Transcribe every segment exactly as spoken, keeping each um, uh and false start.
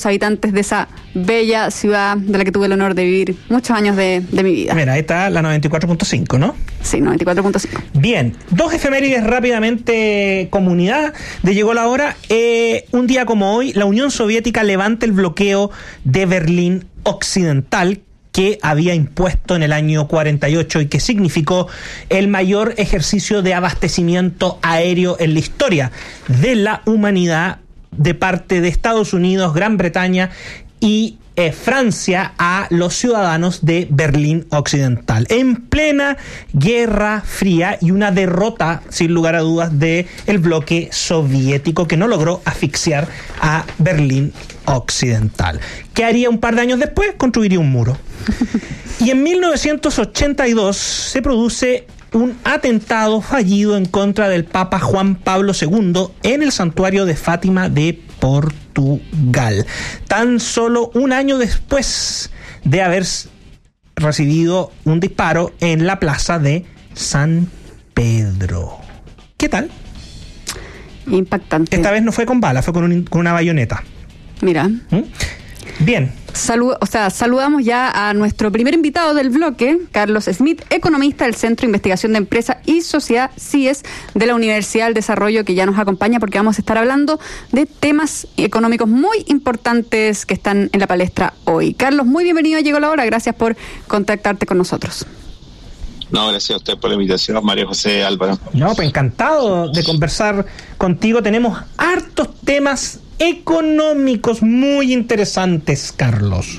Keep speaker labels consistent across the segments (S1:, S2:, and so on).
S1: los habitantes de esa bella ciudad de la que tuve el honor de vivir muchos años de, de mi vida.
S2: Mira, ahí está la noventa y cuatro punto cinco, ¿no?
S1: Sí, noventa y cuatro punto cinco.
S2: Bien, dos efemérides rápidamente, comunidad, de llegó la hora. Eh, un día como hoy, la Unión Soviética levanta el bloqueo de Berlín Occidental, que había impuesto en el año cuarenta y ocho y que significó el mayor ejercicio de abastecimiento aéreo en la historia de la humanidad de parte de Estados Unidos, Gran Bretaña y eh, Francia a los ciudadanos de Berlín Occidental, en plena Guerra Fría y una derrota, sin lugar a dudas, del bloque soviético que no logró asfixiar a Berlín Occidental. ¿Qué haría un par de años después? Construiría un muro. Y en mil novecientos ochenta y dos se produce un atentado fallido en contra del Papa Juan Pablo segundo en el santuario de Fátima de Portugal, tan solo un año después de haber recibido un disparo en la plaza de San Pedro. ¿Qué tal?
S1: Impactante.
S2: Esta vez no fue con bala, fue con, un, con una bayoneta.
S1: Mira.
S2: ¿Mm? Bien.
S1: Salud, o sea, saludamos ya a nuestro primer invitado del bloque, Carlos Smith, economista del Centro de Investigación de Empresa y Sociedad, C I E S, de la Universidad del Desarrollo, que ya nos acompaña porque vamos a estar hablando de temas económicos muy importantes que están en la palestra hoy. Carlos, muy bienvenido a Llegó la Hora, gracias por contactarte con nosotros.
S3: No, gracias a usted por la invitación, María José Álvaro.
S2: No, pues encantado de conversar contigo. Tenemos hartos temas económicos muy interesantes, Carlos.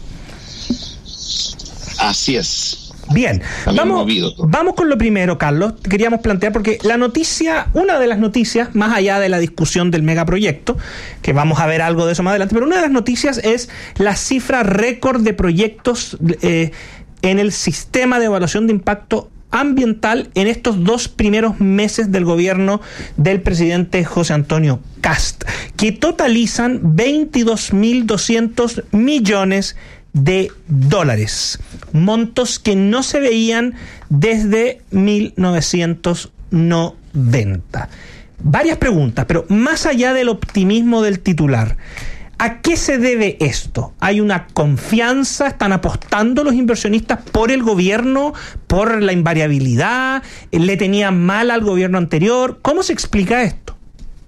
S3: Así es.
S2: Bien, vamos, vamos con lo primero, Carlos. Queríamos plantear, porque la noticia, una de las noticias, más allá de la discusión del megaproyecto, que vamos a ver algo de eso más adelante, pero una de las noticias es la cifra récord de proyectos eh, en el sistema de evaluación de impacto ambiental en estos dos primeros meses del gobierno del presidente José Antonio Kast, que totalizan veintidós mil doscientos millones de dólares, montos que no se veían desde mil novecientos noventa. Varias preguntas, pero más allá del optimismo del titular, ¿a qué se debe esto? ¿Hay una confianza? ¿Están apostando los inversionistas por el gobierno, por la invariabilidad? ¿Le tenían mal al gobierno anterior? ¿Cómo se explica esto?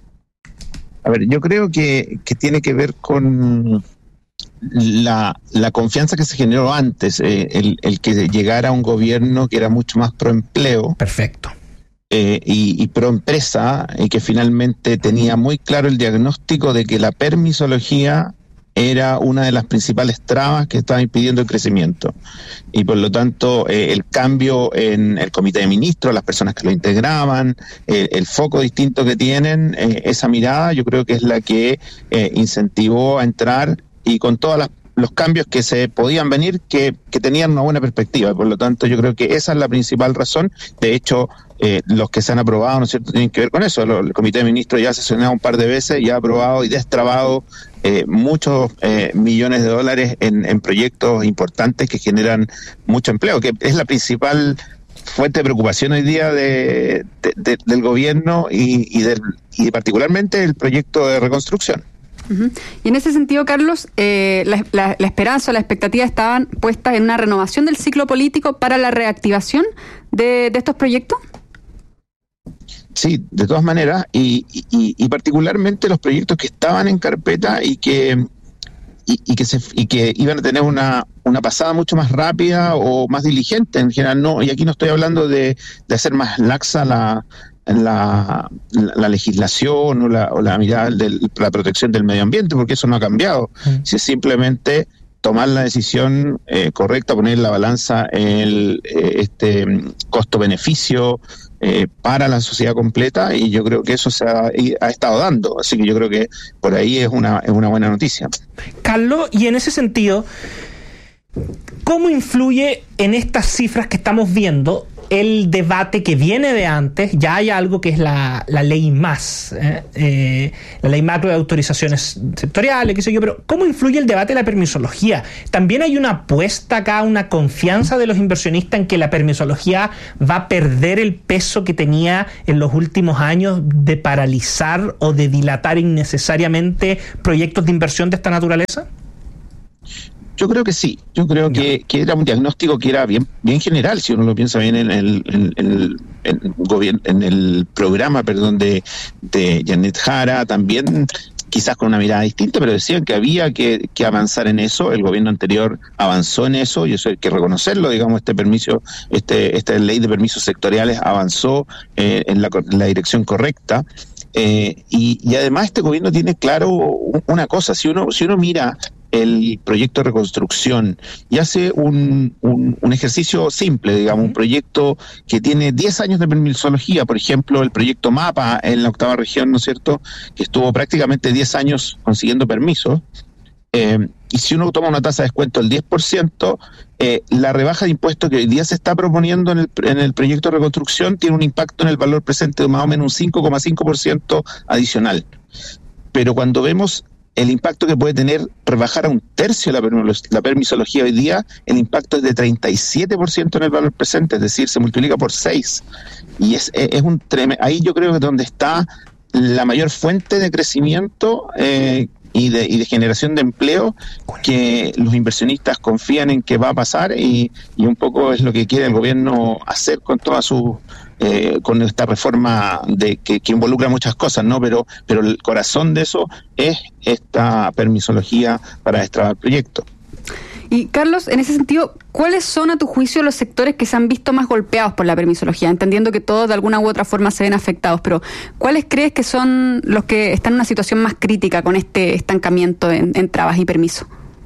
S3: A ver, yo creo que, que tiene que ver con la, la confianza que se generó antes, eh, el, el que llegara un gobierno que era mucho más pro empleo.
S2: Perfecto.
S3: Eh, y, y pro empresa, y que finalmente tenía muy claro el diagnóstico de que la permisología era una de las principales trabas que estaba impidiendo el crecimiento. Y por lo tanto, eh, el cambio en el comité de ministros, las personas que lo integraban, eh, el foco distinto que tienen, eh, esa mirada yo creo que es la que eh, incentivó a entrar, y con todas las los cambios que se podían venir, que, que tenían una buena perspectiva. Por lo tanto, yo creo que esa es la principal razón. De hecho, eh, los que se han aprobado, ¿no es cierto?, tienen que ver con eso. El Comité de Ministros ya ha sesionado un par de veces y ha aprobado y destrabado eh, muchos eh, millones de dólares en, en proyectos importantes que generan mucho empleo, que es la principal fuente de preocupación hoy día de, de, de, del gobierno y, y, del, y particularmente el proyecto de reconstrucción.
S1: Uh-huh. Y en ese sentido, Carlos, eh, la, la, la esperanza o la expectativa estaban puestas en una renovación del ciclo político para la reactivación de, de estos proyectos.
S3: Sí, de todas maneras, y, y, y particularmente los proyectos que estaban en carpeta y que y, y que se y que iban a tener una una pasada mucho más rápida o más diligente en general. No, y aquí no estoy hablando de, de hacer más laxa la La, la, la legislación o la, o la mirada de la protección del medio ambiente, porque eso no ha cambiado. Mm. Si es simplemente tomar la decisión eh, correcta, poner la balanza el eh, este costo-beneficio eh, para la sociedad completa, y yo creo que eso se ha, ha estado dando. Así que yo creo que por ahí es una, es una buena noticia.
S2: Carlos, y en ese sentido, ¿cómo influye en estas cifras que estamos viendo el debate que viene de antes, ya hay algo que es la, la ley más, eh, eh, la ley macro de autorizaciones sectoriales, qué sé yo, pero ¿cómo influye el debate de la permisología? También hay una apuesta acá, una confianza de los inversionistas en que la permisología va a perder el peso que tenía en los últimos años de paralizar o de dilatar innecesariamente proyectos de inversión de esta naturaleza.
S3: Yo creo que sí, yo creo que, que era un diagnóstico que era bien bien general, si uno lo piensa bien en el, en, en el, en el, gobierno, en el programa perdón, de, de Janet Jara, también quizás con una mirada distinta, pero decían que había que, que avanzar en eso. El gobierno anterior avanzó en eso y eso hay que reconocerlo, digamos, este permiso, este esta ley de permisos sectoriales avanzó eh, en, la, en la dirección correcta. Eh, y, y además este gobierno tiene claro una cosa, si uno, si uno mira el proyecto de reconstrucción y hace un, un, un ejercicio simple, digamos, un proyecto que tiene diez años de permisología, por ejemplo, el proyecto MAPA en la octava región, ¿no es cierto?, que estuvo prácticamente diez años consiguiendo permisos, eh, y si uno toma una tasa de descuento del diez por ciento, eh, la rebaja de impuestos que hoy día se está proponiendo en el, en el proyecto de reconstrucción tiene un impacto en el valor presente de más o menos un cinco coma cinco por ciento adicional. Pero cuando vemos el impacto que puede tener rebajar a un tercio la, la permisología hoy día, el impacto es de treinta y siete por ciento en el valor presente, es decir, se multiplica por seis. Y es, es un tremendo, ahí yo creo que es donde está la mayor fuente de crecimiento eh, y, de, y de generación de empleo que los inversionistas confían en que va a pasar y, y un poco es lo que quiere el gobierno hacer con todas sus Eh, con esta reforma de que, que involucra muchas cosas, ¿no? Pero, pero el corazón de eso es esta permisología para destrabar proyectos.
S1: Y Carlos, en ese sentido, ¿cuáles son a tu juicio los sectores que se han visto más golpeados por la permisología? Entendiendo que todos de alguna u otra forma se ven afectados, pero ¿cuáles crees que son los que están en una situación más crítica con este estancamiento en, en trabas y permiso?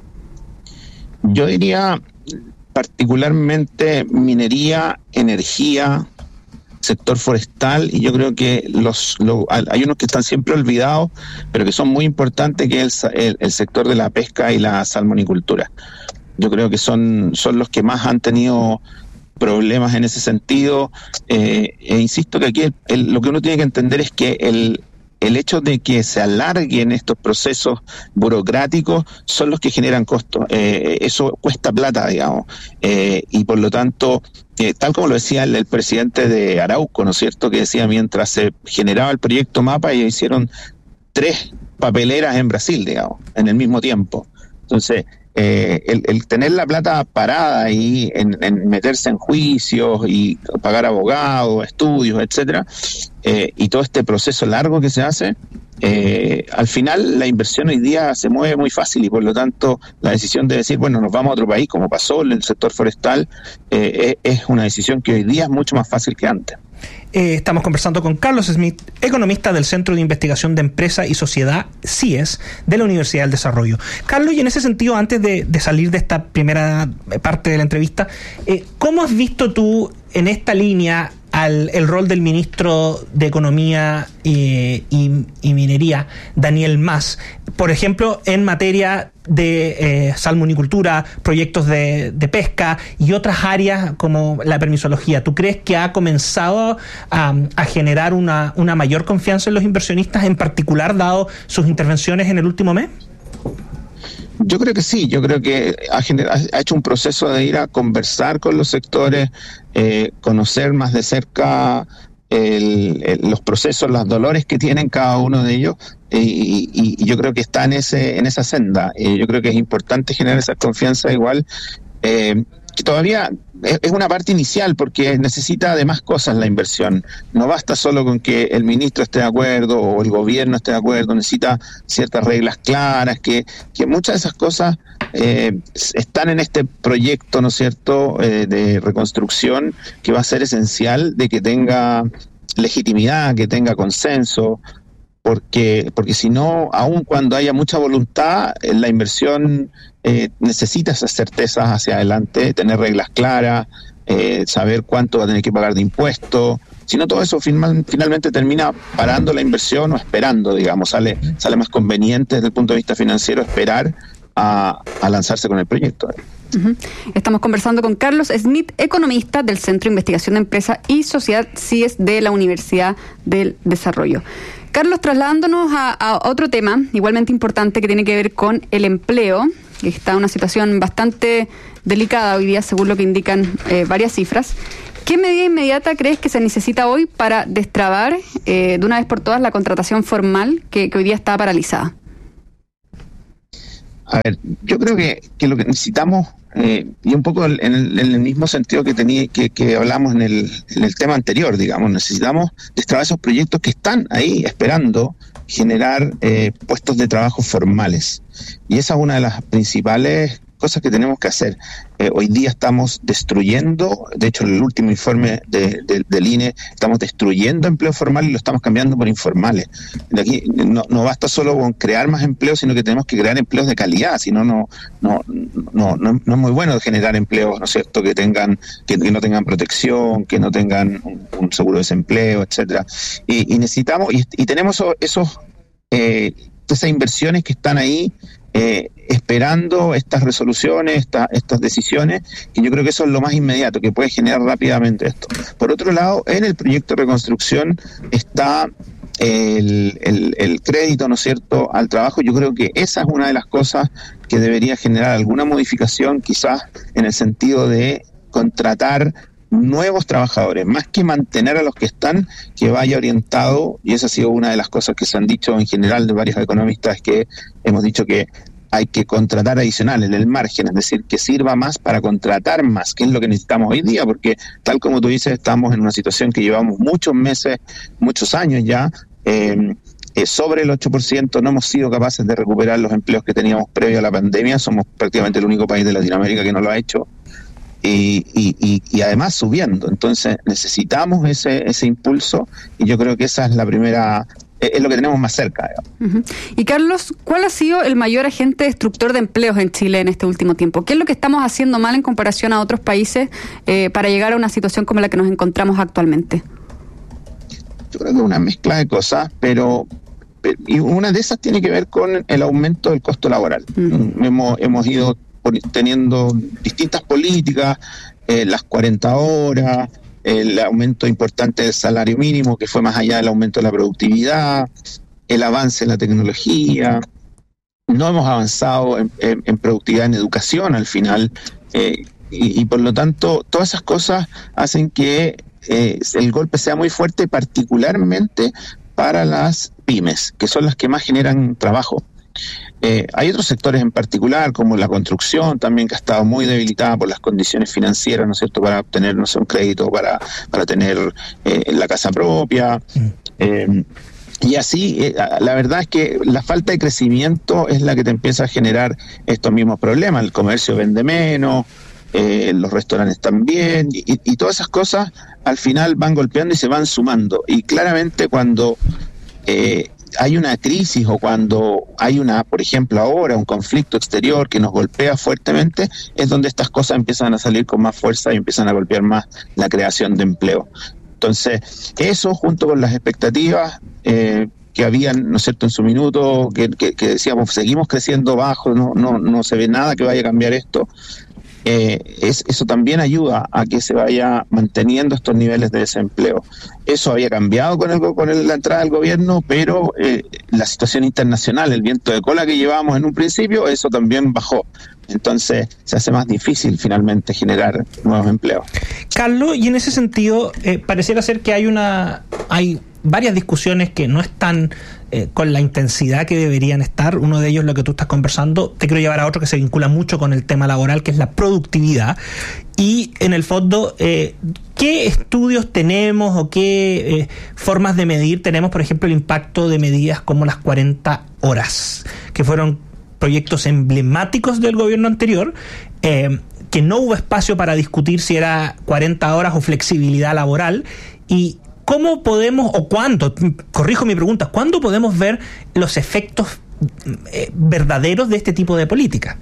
S3: Yo diría particularmente minería, energía, sector forestal, y yo creo que los, los hay unos que están siempre olvidados, pero que son muy importantes, que es el, el, el sector de la pesca y la salmonicultura. Yo creo que son, son los que más han tenido problemas en ese sentido, eh, e insisto que aquí el, el, lo que uno tiene que entender es que el el hecho de que se alarguen estos procesos burocráticos son los que generan costos. Eh, eso cuesta plata, digamos, eh, y por lo tanto, eh, tal como lo decía el, el presidente de Arauco, ¿no es cierto?, que decía mientras se generaba el proyecto MAPA, ellos hicieron tres papeleras en Brasil, digamos, en el mismo tiempo. Entonces, Eh, el, el tener la plata parada y en, en meterse en juicios y pagar abogados, estudios, etcétera, eh, y todo este proceso largo que se hace, eh, al final la inversión hoy día se mueve muy fácil y por lo tanto la decisión de decir, bueno, nos vamos a otro país, como pasó en el sector forestal, eh, es, es una decisión que hoy día es mucho más fácil que antes.
S2: Eh, estamos conversando con Carlos Smith, economista del Centro de Investigación de Empresa y Sociedad, C I E S, de la Universidad del Desarrollo. Carlos, y en ese sentido, antes de, de salir de esta primera parte de la entrevista, eh, ¿cómo has visto tú en esta línea al el rol del ministro de Economía eh, y, y Minería, Daniel Mas, por ejemplo, en materia de eh, salmonicultura, proyectos de, de pesca y otras áreas como la permisología? ¿Tú crees que ha comenzado a, a generar una, una mayor confianza en los inversionistas, en particular dado sus intervenciones en el último mes?
S3: Yo creo que sí, yo creo que ha, generado, ha hecho un proceso de ir a conversar con los sectores, eh, conocer más de cerca el, el, los procesos, los dolores que tienen cada uno de ellos, y, y, y yo creo que está en ese en esa senda. Y yo creo que es importante generar esa confianza igual, eh, que todavía es, es una parte inicial porque necesita de más cosas la inversión. No basta solo con que el ministro esté de acuerdo o el gobierno esté de acuerdo, necesita ciertas reglas claras, que, que muchas de esas cosas eh, están en este proyecto, ¿no es cierto?, eh, de reconstrucción, que va a ser esencial de que tenga legitimidad, que tenga consenso, porque porque si no, aun cuando haya mucha voluntad, la inversión eh, necesita esas certezas hacia adelante, tener reglas claras, eh, saber cuánto va a tener que pagar de impuestos. Si no, todo eso final, finalmente termina parando la inversión o esperando, digamos, sale sale más conveniente desde el punto de vista financiero esperar a, a lanzarse con el proyecto.
S1: Uh-huh. Estamos conversando con Carlos Smith, economista del Centro de Investigación de Empresa y Sociedad C I E S de la Universidad del Desarrollo. Carlos, trasladándonos a, a otro tema igualmente importante que tiene que ver con el empleo, que está en una situación bastante delicada hoy día, según lo que indican eh, varias cifras. ¿Qué medida inmediata crees que se necesita hoy para destrabar eh, de una vez por todas la contratación formal que, que hoy día está paralizada?
S3: A ver, yo creo que, que lo que necesitamos, eh, y un poco en el, en el mismo sentido que tenía que, que hablamos en el, en el tema anterior, digamos, necesitamos destrabar esos proyectos que están ahí esperando generar eh, puestos de trabajo formales. Y esa es una de las principales cosas que tenemos que hacer. Eh, hoy día estamos destruyendo, de hecho el último informe de, de, del I N E, estamos destruyendo empleo formal y lo estamos cambiando por informales. De aquí no, no basta solo con crear más empleos, sino que tenemos que crear empleos de calidad, si no, no, no, no, no es muy bueno generar empleos, ¿no es cierto?, que tengan, que, que no tengan protección, que no tengan un, un seguro de desempleo, etcétera. Y, y necesitamos, y, y tenemos esos, esos eh, esas inversiones que están ahí Eh, esperando estas resoluciones, esta, estas decisiones, que yo creo que eso es lo más inmediato, que puede generar rápidamente esto. Por otro lado, en el proyecto de reconstrucción está el, el, el crédito, ¿no es cierto?, al trabajo. Yo creo que esa es una de las cosas que debería generar alguna modificación, quizás en el sentido de contratar nuevos trabajadores, más que mantener a los que están, que vaya orientado, y esa ha sido una de las cosas que se han dicho en general de varios economistas, que hemos dicho que hay que contratar adicional en el margen, es decir, que sirva más para contratar más, que es lo que necesitamos hoy día, porque tal como tú dices, estamos en una situación que llevamos muchos meses, muchos años ya, eh, eh, sobre el ocho por ciento, no hemos sido capaces de recuperar los empleos que teníamos previo a la pandemia, somos prácticamente el único país de Latinoamérica que no lo ha hecho, Y, y, y, y además subiendo. Entonces necesitamos ese ese impulso, y yo creo que esa es la primera, es lo que tenemos más cerca.
S1: Uh-huh. Y Carlos, ¿cuál ha sido el mayor agente destructor de empleos en Chile en este último tiempo? ¿Qué es lo que estamos haciendo mal en comparación a otros países eh, para llegar a una situación como la que nos encontramos actualmente?
S3: Yo creo que es una mezcla de cosas, pero y una de esas tiene que ver con el aumento del costo laboral. Uh-huh. Hemos, hemos ido teniendo distintas políticas, eh, las cuarenta horas, el aumento importante del salario mínimo, que fue más allá del aumento de la productividad, el avance en la tecnología. No hemos avanzado en, en, en productividad en educación al final, eh, y, y por lo tanto todas esas cosas hacen que eh, el golpe sea muy fuerte, particularmente para las pymes, que son las que más generan trabajo. Eh, hay otros sectores en particular, como la construcción también, que ha estado muy debilitada por las condiciones financieras, ¿no es cierto?, para obtener, no sé, un crédito para, para tener eh, la casa propia. Mm. Eh, y así, eh, la verdad es que la falta de crecimiento es la que te empieza a generar estos mismos problemas. El comercio vende menos, eh, los restaurantes también, y, y todas esas cosas al final van golpeando y se van sumando. Y claramente cuando Eh, hay una crisis, o cuando hay una, por ejemplo ahora, un conflicto exterior que nos golpea fuertemente, es donde estas cosas empiezan a salir con más fuerza y empiezan a golpear más la creación de empleo. Entonces, eso junto con las expectativas eh, que habían, ¿no es cierto?, en su minuto, que, que, que decíamos, seguimos creciendo bajo, no, no, no se ve nada que vaya a cambiar esto. Eh, es, eso también ayuda a que se vaya manteniendo estos niveles de desempleo. Eso había cambiado con, el, con el, la entrada del gobierno, pero eh, la situación internacional, el viento de cola que llevábamos en un principio, eso también bajó. Entonces se hace más difícil finalmente generar nuevos empleos.
S2: Carlos, y en ese sentido, eh, pareciera ser que hay una hay varias discusiones que no están eh, con la intensidad que deberían estar. Uno de ellos, lo que tú estás conversando, te quiero llevar a otro que se vincula mucho con el tema laboral, que es la productividad. Y en el fondo, eh, ¿qué estudios tenemos o qué eh, formas de medir tenemos, por ejemplo, el impacto de medidas como las cuarenta horas, que fueron proyectos emblemáticos del gobierno anterior, eh, que no hubo espacio para discutir si era cuarenta horas o flexibilidad laboral? Y ¿cómo podemos, o cuándo, corrijo mi pregunta, cuándo podemos ver los efectos eh, verdaderos de este tipo de política?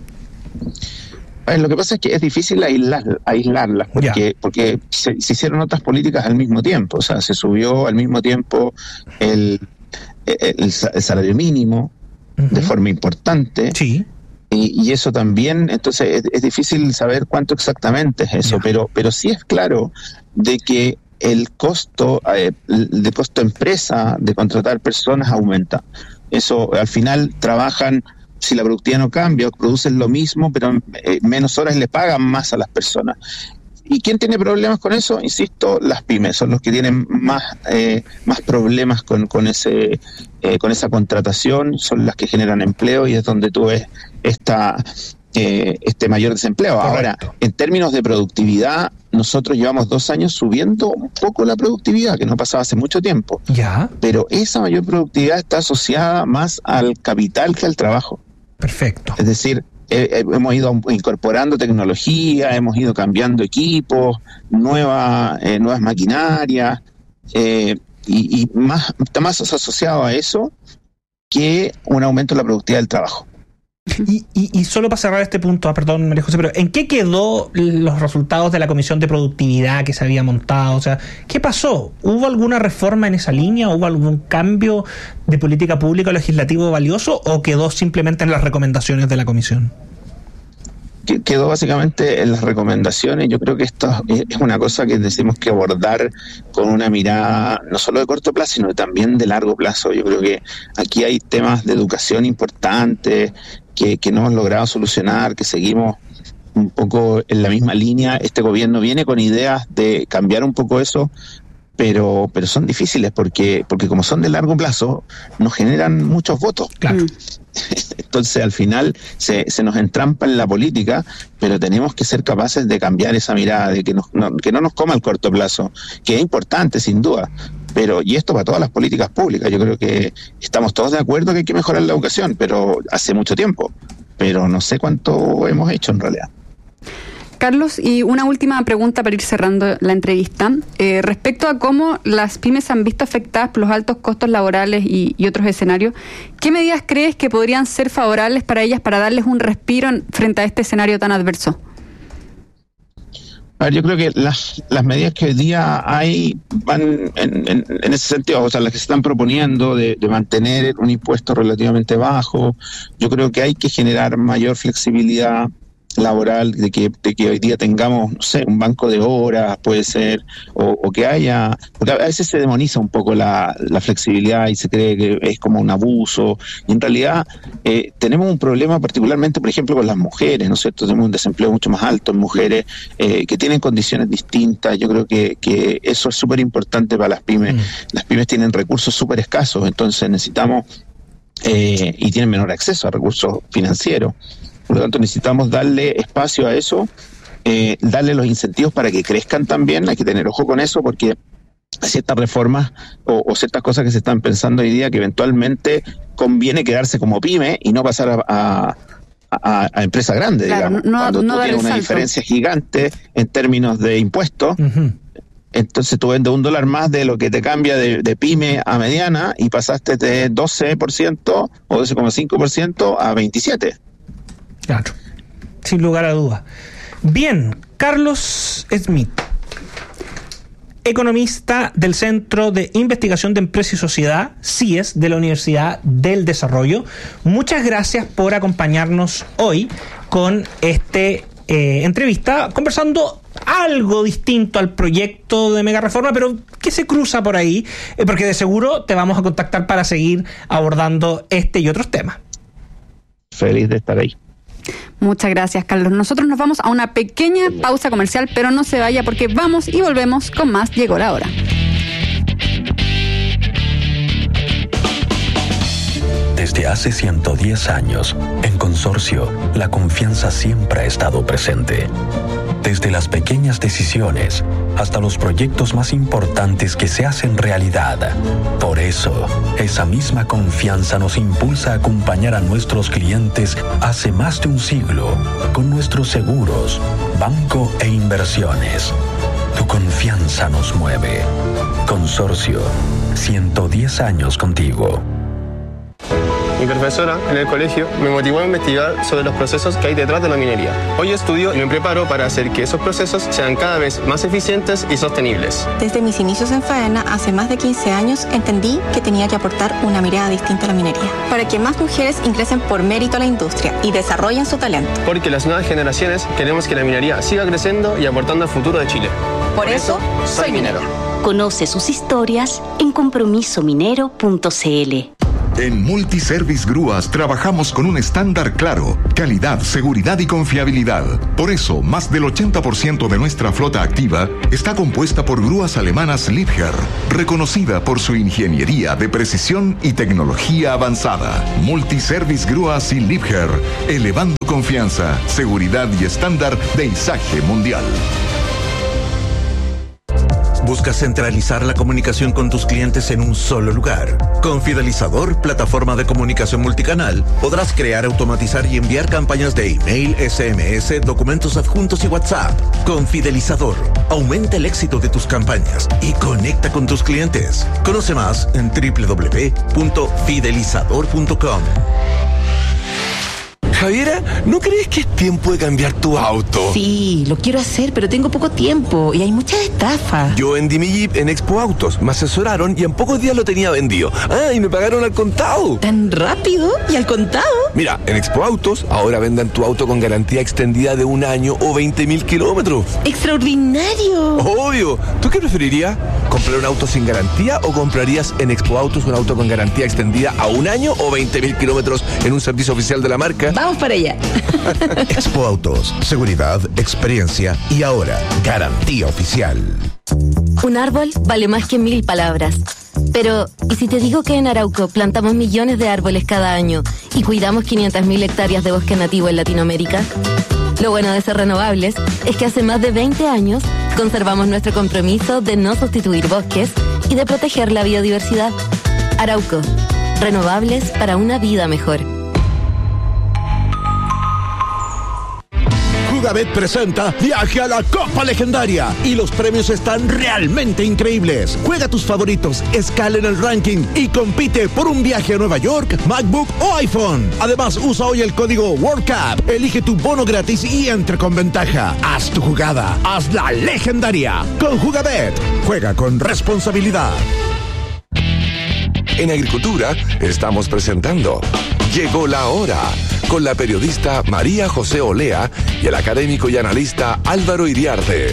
S3: Lo que pasa es que es difícil aislar, aislarlas, porque, porque se, se hicieron otras políticas al mismo tiempo. O sea, se subió al mismo tiempo el, el, el salario mínimo, uh-huh, de forma importante.
S2: Sí.
S3: Y, y eso también, entonces es, es difícil saber cuánto exactamente es eso, pero, pero sí es claro de que el costo eh, de costo empresa de contratar personas aumenta. Eso al final trabajan, si la productividad no cambia, producen lo mismo, pero eh, menos horas le pagan más a las personas. ¿Y quién tiene problemas con eso? Insisto, las pymes son los que tienen más eh, más problemas con con ese eh, con esa contratación, son las que generan empleo y es donde tú ves esta eh, este mayor desempleo. Correcto. Ahora, en términos de productividad, nosotros llevamos dos años subiendo un poco la productividad, que no pasaba hace mucho tiempo.
S2: Ya.
S3: Pero esa mayor productividad está asociada más al capital que al trabajo.
S2: Perfecto.
S3: Es decir, Eh, hemos ido incorporando tecnología, hemos ido cambiando equipos, nueva, eh, nuevas maquinarias, eh, y, y más está más asociado a eso que un aumento de la productividad del trabajo.
S2: Y, y, y solo para cerrar este punto, ah, perdón, María José, pero ¿en qué quedó los resultados de la comisión de productividad que se había montado? O sea, ¿qué pasó? ¿Hubo alguna reforma en esa línea? ¿Hubo algún cambio de política pública o legislativo valioso? ¿O quedó simplemente en las recomendaciones de la comisión?
S3: Quedó básicamente en las recomendaciones. Yo creo que esto es una cosa que decimos que abordar con una mirada no solo de corto plazo, sino también de largo plazo. Yo creo que aquí hay temas de educación importantes que, que no hemos logrado solucionar, que seguimos un poco en la misma línea. Este gobierno viene con ideas de cambiar un poco eso, pero pero son difíciles porque porque como son de largo plazo, nos generan muchos votos.
S2: Claro.
S3: Entonces al final se, se nos entrampa en la política, pero tenemos que ser capaces de cambiar esa mirada, de que, nos, no, que no nos coma el corto plazo, que es importante sin duda, pero y esto para todas las políticas públicas. Yo creo que estamos todos de acuerdo que hay que mejorar la educación, pero hace mucho tiempo, pero no sé cuánto hemos hecho en realidad.
S1: Carlos, y una última pregunta para ir cerrando la entrevista. Eh, respecto a cómo las pymes se han visto afectadas por los altos costos laborales y, y otros escenarios, ¿qué medidas crees que podrían ser favorables para ellas para darles un respiro en, frente a este escenario tan adverso?
S3: A ver, yo creo que las, las medidas que hoy día hay van en, en, en ese sentido, o sea, las que se están proponiendo de, de mantener un impuesto relativamente bajo. Yo creo que hay que generar mayor flexibilidad laboral, de que, de que hoy día tengamos, no sé, un banco de horas, puede ser, o, o que haya, porque a veces se demoniza un poco la, la flexibilidad y se cree que es como un abuso, y en realidad eh, tenemos un problema particularmente, por ejemplo, con las mujeres, ¿no es cierto? Tenemos un desempleo mucho más alto en mujeres eh, que tienen condiciones distintas. Yo creo que, que eso es súper importante para las pymes. Mm. Las pymes tienen recursos súper escasos, entonces necesitamos, eh, y tienen menor acceso a recursos financieros. Por lo tanto, necesitamos darle espacio a eso, eh, darle los incentivos para que crezcan también. Hay que tener ojo con eso porque hay ciertas reformas o, o ciertas cosas que se están pensando hoy día que eventualmente conviene quedarse como pyme y no pasar a, a, a, a empresa grande, claro, digamos. No, Cuando no tú tienes una salto. diferencia gigante en términos de impuestos, uh-huh. Entonces tú vendes un dólar más de lo que te cambia de, de pyme a mediana y pasaste de doce por ciento o doce coma cinco por ciento a veintisiete por ciento.
S2: Claro, sin lugar a dudas. Bien, Carlos Smith, economista del Centro de Investigación de Empresa y Sociedad, C I E S, de la Universidad del Desarrollo. Muchas gracias por acompañarnos hoy con este eh, entrevista, conversando algo distinto al proyecto de mega reforma, pero que se cruza por ahí, eh, porque de seguro te vamos a contactar para seguir abordando este y otros temas.
S3: Feliz de estar ahí.
S1: Muchas gracias, Carlos. Nosotros nos vamos a una pequeña pausa comercial, pero no se vaya porque vamos y volvemos con más Llegó la Hora.
S4: Desde hace ciento diez años, en Consorcio, la confianza siempre ha estado presente. Desde las pequeñas decisiones hasta los proyectos más importantes que se hacen realidad. Por eso, esa misma confianza nos impulsa a acompañar a nuestros clientes hace más de un siglo con nuestros seguros, banco e inversiones. Tu confianza nos mueve. Consorcio, ciento diez años contigo.
S5: Mi profesora en el colegio me motivó a investigar sobre los procesos que hay detrás de la minería. Hoy estudio y me preparo para hacer que esos procesos sean cada vez más eficientes y sostenibles.
S6: Desde mis inicios en Faena, hace más de quince años, entendí que tenía que aportar una mirada distinta a la minería, para que más mujeres ingresen por mérito a la industria y desarrollen su talento.
S5: Porque las nuevas generaciones queremos que la minería siga creciendo y aportando al futuro de Chile.
S6: Por, por eso, eso, soy minero.
S7: Conoce sus historias en compromiso minero punto c l.
S8: En Multiservice Grúas trabajamos con un estándar claro, calidad, seguridad y confiabilidad. Por eso, más del ochenta por ciento de nuestra flota activa está compuesta por grúas alemanas Liebherr, reconocida por su ingeniería de precisión y tecnología avanzada. Multiservice Grúas y Liebherr, elevando confianza, seguridad y estándar de izaje mundial.
S9: ¿Buscas centralizar la comunicación con tus clientes en un solo lugar? Con Fidelizador, plataforma de comunicación multicanal, podrás crear, automatizar y enviar campañas de email, S M S, documentos adjuntos y WhatsApp. Con Fidelizador, aumenta el éxito de tus campañas y conecta con tus clientes. Conoce más en doble u doble u doble u punto fidelizador punto com.
S10: Javiera, ¿no crees que es tiempo de cambiar tu auto?
S11: Sí, lo quiero hacer, pero tengo poco tiempo y hay muchas estafas.
S10: Yo vendí mi Jeep en Expo Autos, me asesoraron y en pocos días lo tenía vendido. Ah, y me pagaron al contado.
S11: ¿Tan rápido? ¿Y al contado?
S10: Mira, en Expo Autos ahora vendan tu auto con garantía extendida de un año o veinte mil kilómetros.
S11: ¡Extraordinario!
S10: Obvio. ¿Tú qué preferirías? ¿Comprar un auto sin garantía o comprarías en Expo Autos un auto con garantía extendida a un año o veinte mil kilómetros en un servicio oficial de la marca?
S11: Vamos para allá.
S9: Expo Autos, seguridad, experiencia y ahora garantía oficial.
S7: Un árbol vale más que mil palabras. Pero, ¿y si te digo que en Arauco plantamos millones de árboles cada año y cuidamos quinientas mil hectáreas de bosque nativo en Latinoamérica? Lo bueno de ser renovables es que hace más de veinte años conservamos nuestro compromiso de no sustituir bosques y de proteger la biodiversidad. Arauco, renovables para una vida mejor.
S9: Jugabet presenta Viaje a la Copa Legendaria y los premios están realmente increíbles. Juega tus favoritos, escala en el ranking y compite por un viaje a Nueva York, MacBook o iPhone. Además, usa hoy el código WorldCup, elige tu bono gratis y entra con ventaja. Haz tu jugada, hazla legendaria. Con Jugabet, juega con responsabilidad.
S10: En Agricultura estamos presentando Llegó la Hora, con la periodista María José Olea y el académico y analista Álvaro Iriarte.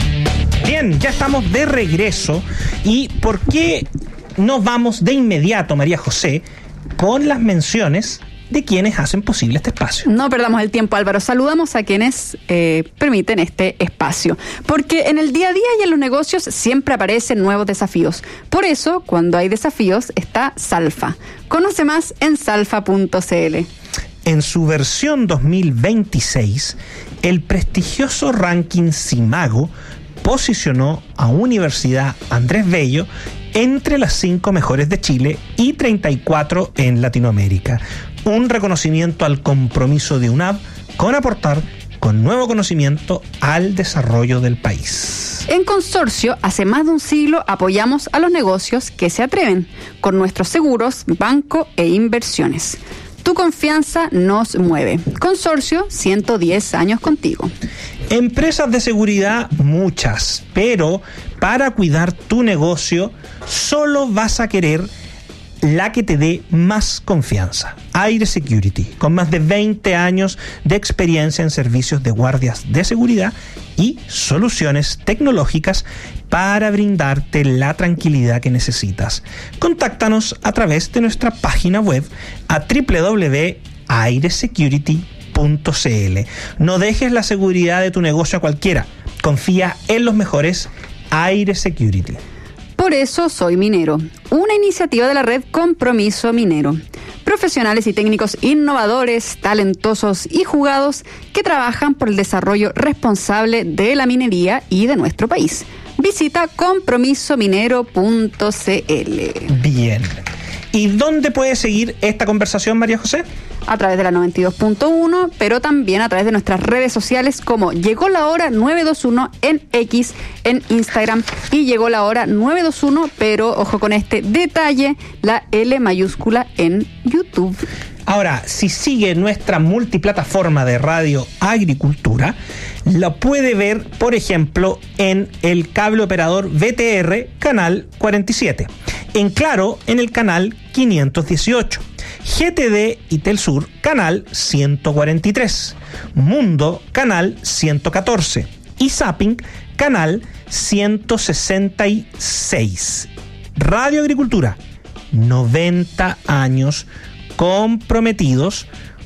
S2: Bien, ya estamos de regreso. ¿Y por qué no vamos de inmediato, María José, con las menciones de quienes hacen posible este espacio?
S1: No perdamos el tiempo, Álvaro. Saludamos a quienes eh, permiten este espacio. Porque en el día a día y en los negocios siempre aparecen nuevos desafíos. Por eso, cuando hay desafíos, está Salfa. Conoce más en salfa punto c l.
S2: En su versión dos mil veintiséis, el prestigioso ranking Simago posicionó a Universidad Andrés Bello entre las cinco mejores de Chile y treinta y cuatro en Latinoamérica. Un reconocimiento al compromiso de UNAV con aportar con nuevo conocimiento al desarrollo del país.
S1: En Consorcio, hace más de un siglo apoyamos a los negocios que se atreven con nuestros seguros, banco e inversiones. Tu confianza nos mueve. Consorcio, ciento diez años contigo.
S2: Empresas de seguridad, muchas, pero para cuidar tu negocio solo vas a querer la que te dé más confianza. Aire Security, con más de veinte años de experiencia en servicios de guardias de seguridad y soluciones tecnológicas para brindarte la tranquilidad que necesitas. Contáctanos a través de nuestra página web a doble u doble u doble u punto aire security punto c l. No dejes la seguridad de tu negocio a cualquiera. Confía en los mejores. Aire Security.
S1: Por eso soy minero, una iniciativa de la red Compromiso Minero. Profesionales y técnicos innovadores, talentosos y jugados que trabajan por el desarrollo responsable de la minería y de nuestro país. Visita compromiso minero punto c l.
S2: Bien. ¿Y dónde puedes seguir esta conversación, María José?
S1: a través de la noventa y dos punto uno, pero también a través de nuestras redes sociales como Llegó la Hora nueve dos uno en X, en Instagram, y Llegó la Hora nueve dos uno, pero ojo con este detalle, la L mayúscula en YouTube.
S2: Ahora, si sigue nuestra multiplataforma de Radio Agricultura, lo puede ver, por ejemplo, en el cable operador V T R, canal cuarenta y siete. En Claro, en el canal quinientos dieciocho. G T D y Telsur, canal ciento cuarenta y tres. Mundo, canal ciento catorce. Y Zapping, canal ciento sesenta y seis. Radio Agricultura, noventa años comprometidos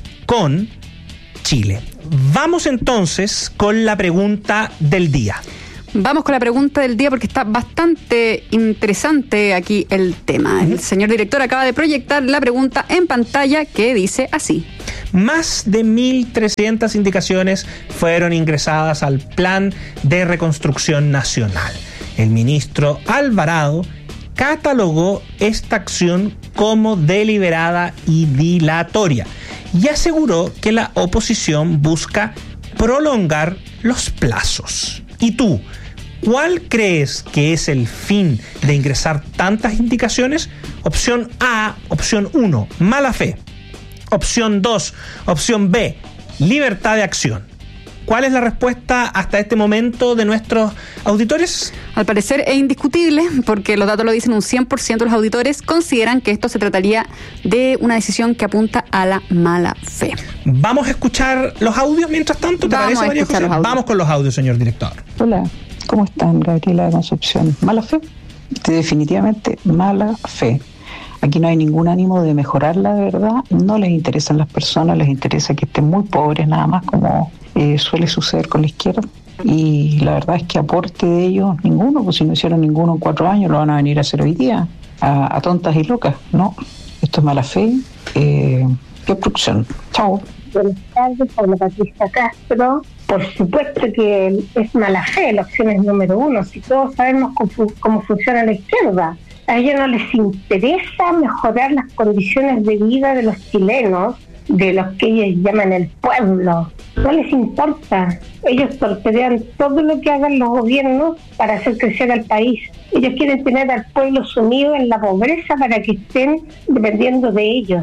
S2: con Chile. Vamos entonces con la pregunta del día.
S1: Vamos con la pregunta del día porque está bastante interesante aquí el tema. El señor director acaba de proyectar la pregunta en pantalla, que dice así.
S2: Más de mil trescientas indicaciones fueron ingresadas al Plan de Reconstrucción Nacional. El ministro Alvarado catalogó esta acción como deliberada y dilatoria y aseguró que la oposición busca prolongar los plazos. ¿Y tú, cuál crees que es el fin de ingresar tantas indicaciones? Opción A, opción uno, mala fe. Opción dos, opción B, libertad de acción. ¿Cuál es la respuesta hasta este momento de nuestros auditores?
S1: Al parecer es indiscutible, porque los datos lo dicen, un cien por ciento de los auditores consideran que esto se trataría de una decisión que apunta a la mala fe.
S2: Vamos a escuchar los audios mientras tanto, ¿te
S1: Vamos
S2: parece, María José? Vamos con los audios, señor director.
S12: Hola, ¿cómo están? Gabriela de Concepción. ¿Mala fe? Definitivamente mala fe. Aquí no hay ningún ánimo de mejorarla, de verdad. No les interesan las personas, les interesa que estén muy pobres, nada más, como eh, suele suceder con la izquierda. Y la verdad es que aporte de ellos ninguno, pues si no hicieron ninguno en cuatro años, lo van a venir a hacer hoy día, a, a tontas y locas. No, esto es mala fe. Eh, destrucción. Chao.
S13: Buenas tardes, Pablo Patricia Castro. Por supuesto que es mala fe, la opción es número uno. Si todos sabemos cómo, cómo funciona la izquierda, a ellos no les interesa mejorar las condiciones de vida de los chilenos, de los que ellos llaman el pueblo. No les importa. Ellos torpedean todo lo que hagan los gobiernos para hacer crecer al país. Ellos quieren tener al pueblo sumido en la pobreza para que estén dependiendo de ellos.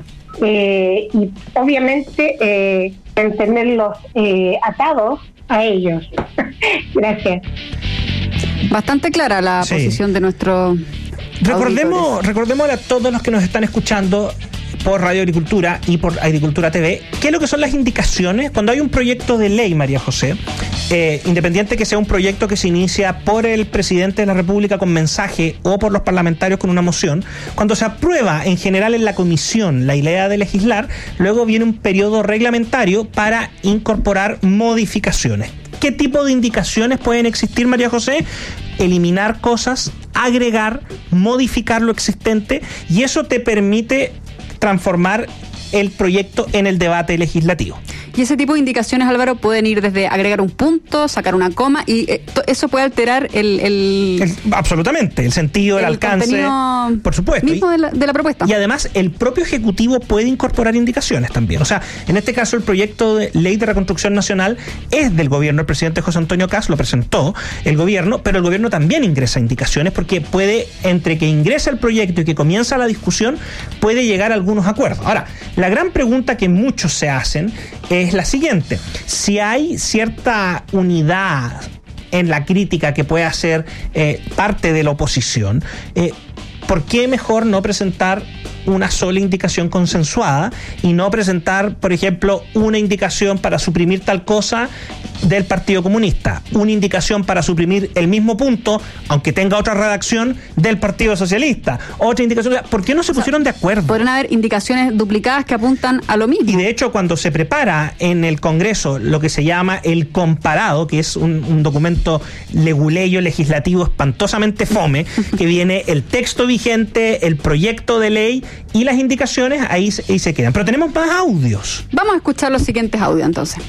S13: Eh, y obviamente eh, mantenerlos eh, atados a ellos. Gracias.
S1: Bastante clara la
S2: Sí.
S1: posición de nuestro...
S2: Recordemos, recordemos a todos los que nos están escuchando por Radio Agricultura y por Agricultura T V, ¿qué es lo que son las indicaciones? Cuando hay un proyecto de ley, María José, eh, independiente que sea un proyecto que se inicia por el presidente de la República con mensaje o por los parlamentarios con una moción, cuando se aprueba en general en la comisión la idea de legislar, luego viene un periodo reglamentario para incorporar modificaciones. ¿Qué tipo de indicaciones pueden existir, María José? Eliminar cosas, agregar, modificar lo existente, y eso te permite transformar el proyecto en el debate legislativo.
S1: Y ese tipo de indicaciones, Álvaro, pueden ir desde agregar un punto, sacar una coma, y eh, eso puede alterar el... el,
S2: el absolutamente, el sentido, el, el alcance, por supuesto.
S1: Mismo
S2: y,
S1: de, la, de la propuesta.
S2: Y además, el propio Ejecutivo puede incorporar indicaciones también. O sea, en este caso, el proyecto de Ley de Reconstrucción Nacional es del gobierno. El presidente José Antonio Kast lo presentó el gobierno, pero el gobierno también ingresa indicaciones porque puede, entre que ingresa el proyecto y que comienza la discusión, puede llegar a algunos acuerdos. Ahora, la gran pregunta que muchos se hacen es la siguiente: si hay cierta unidad en la crítica que puede hacer eh, parte de la oposición, eh, ¿por qué mejor no presentar una sola indicación consensuada y no presentar, por ejemplo, una indicación para suprimir tal cosa del Partido Comunista, una indicación para suprimir el mismo punto, aunque tenga otra redacción, del Partido Socialista, otra indicación? ¿Por qué no se pusieron de acuerdo?
S1: Podrían haber indicaciones duplicadas que apuntan a lo mismo.
S2: Y de hecho, cuando se prepara en el Congreso lo que se llama el comparado, que es un, un documento leguleyo legislativo espantosamente fome, que viene el texto vigente, el proyecto de ley y las indicaciones, ahí, ahí se quedan. Pero tenemos más audios.
S1: Vamos a escuchar los siguientes audios entonces.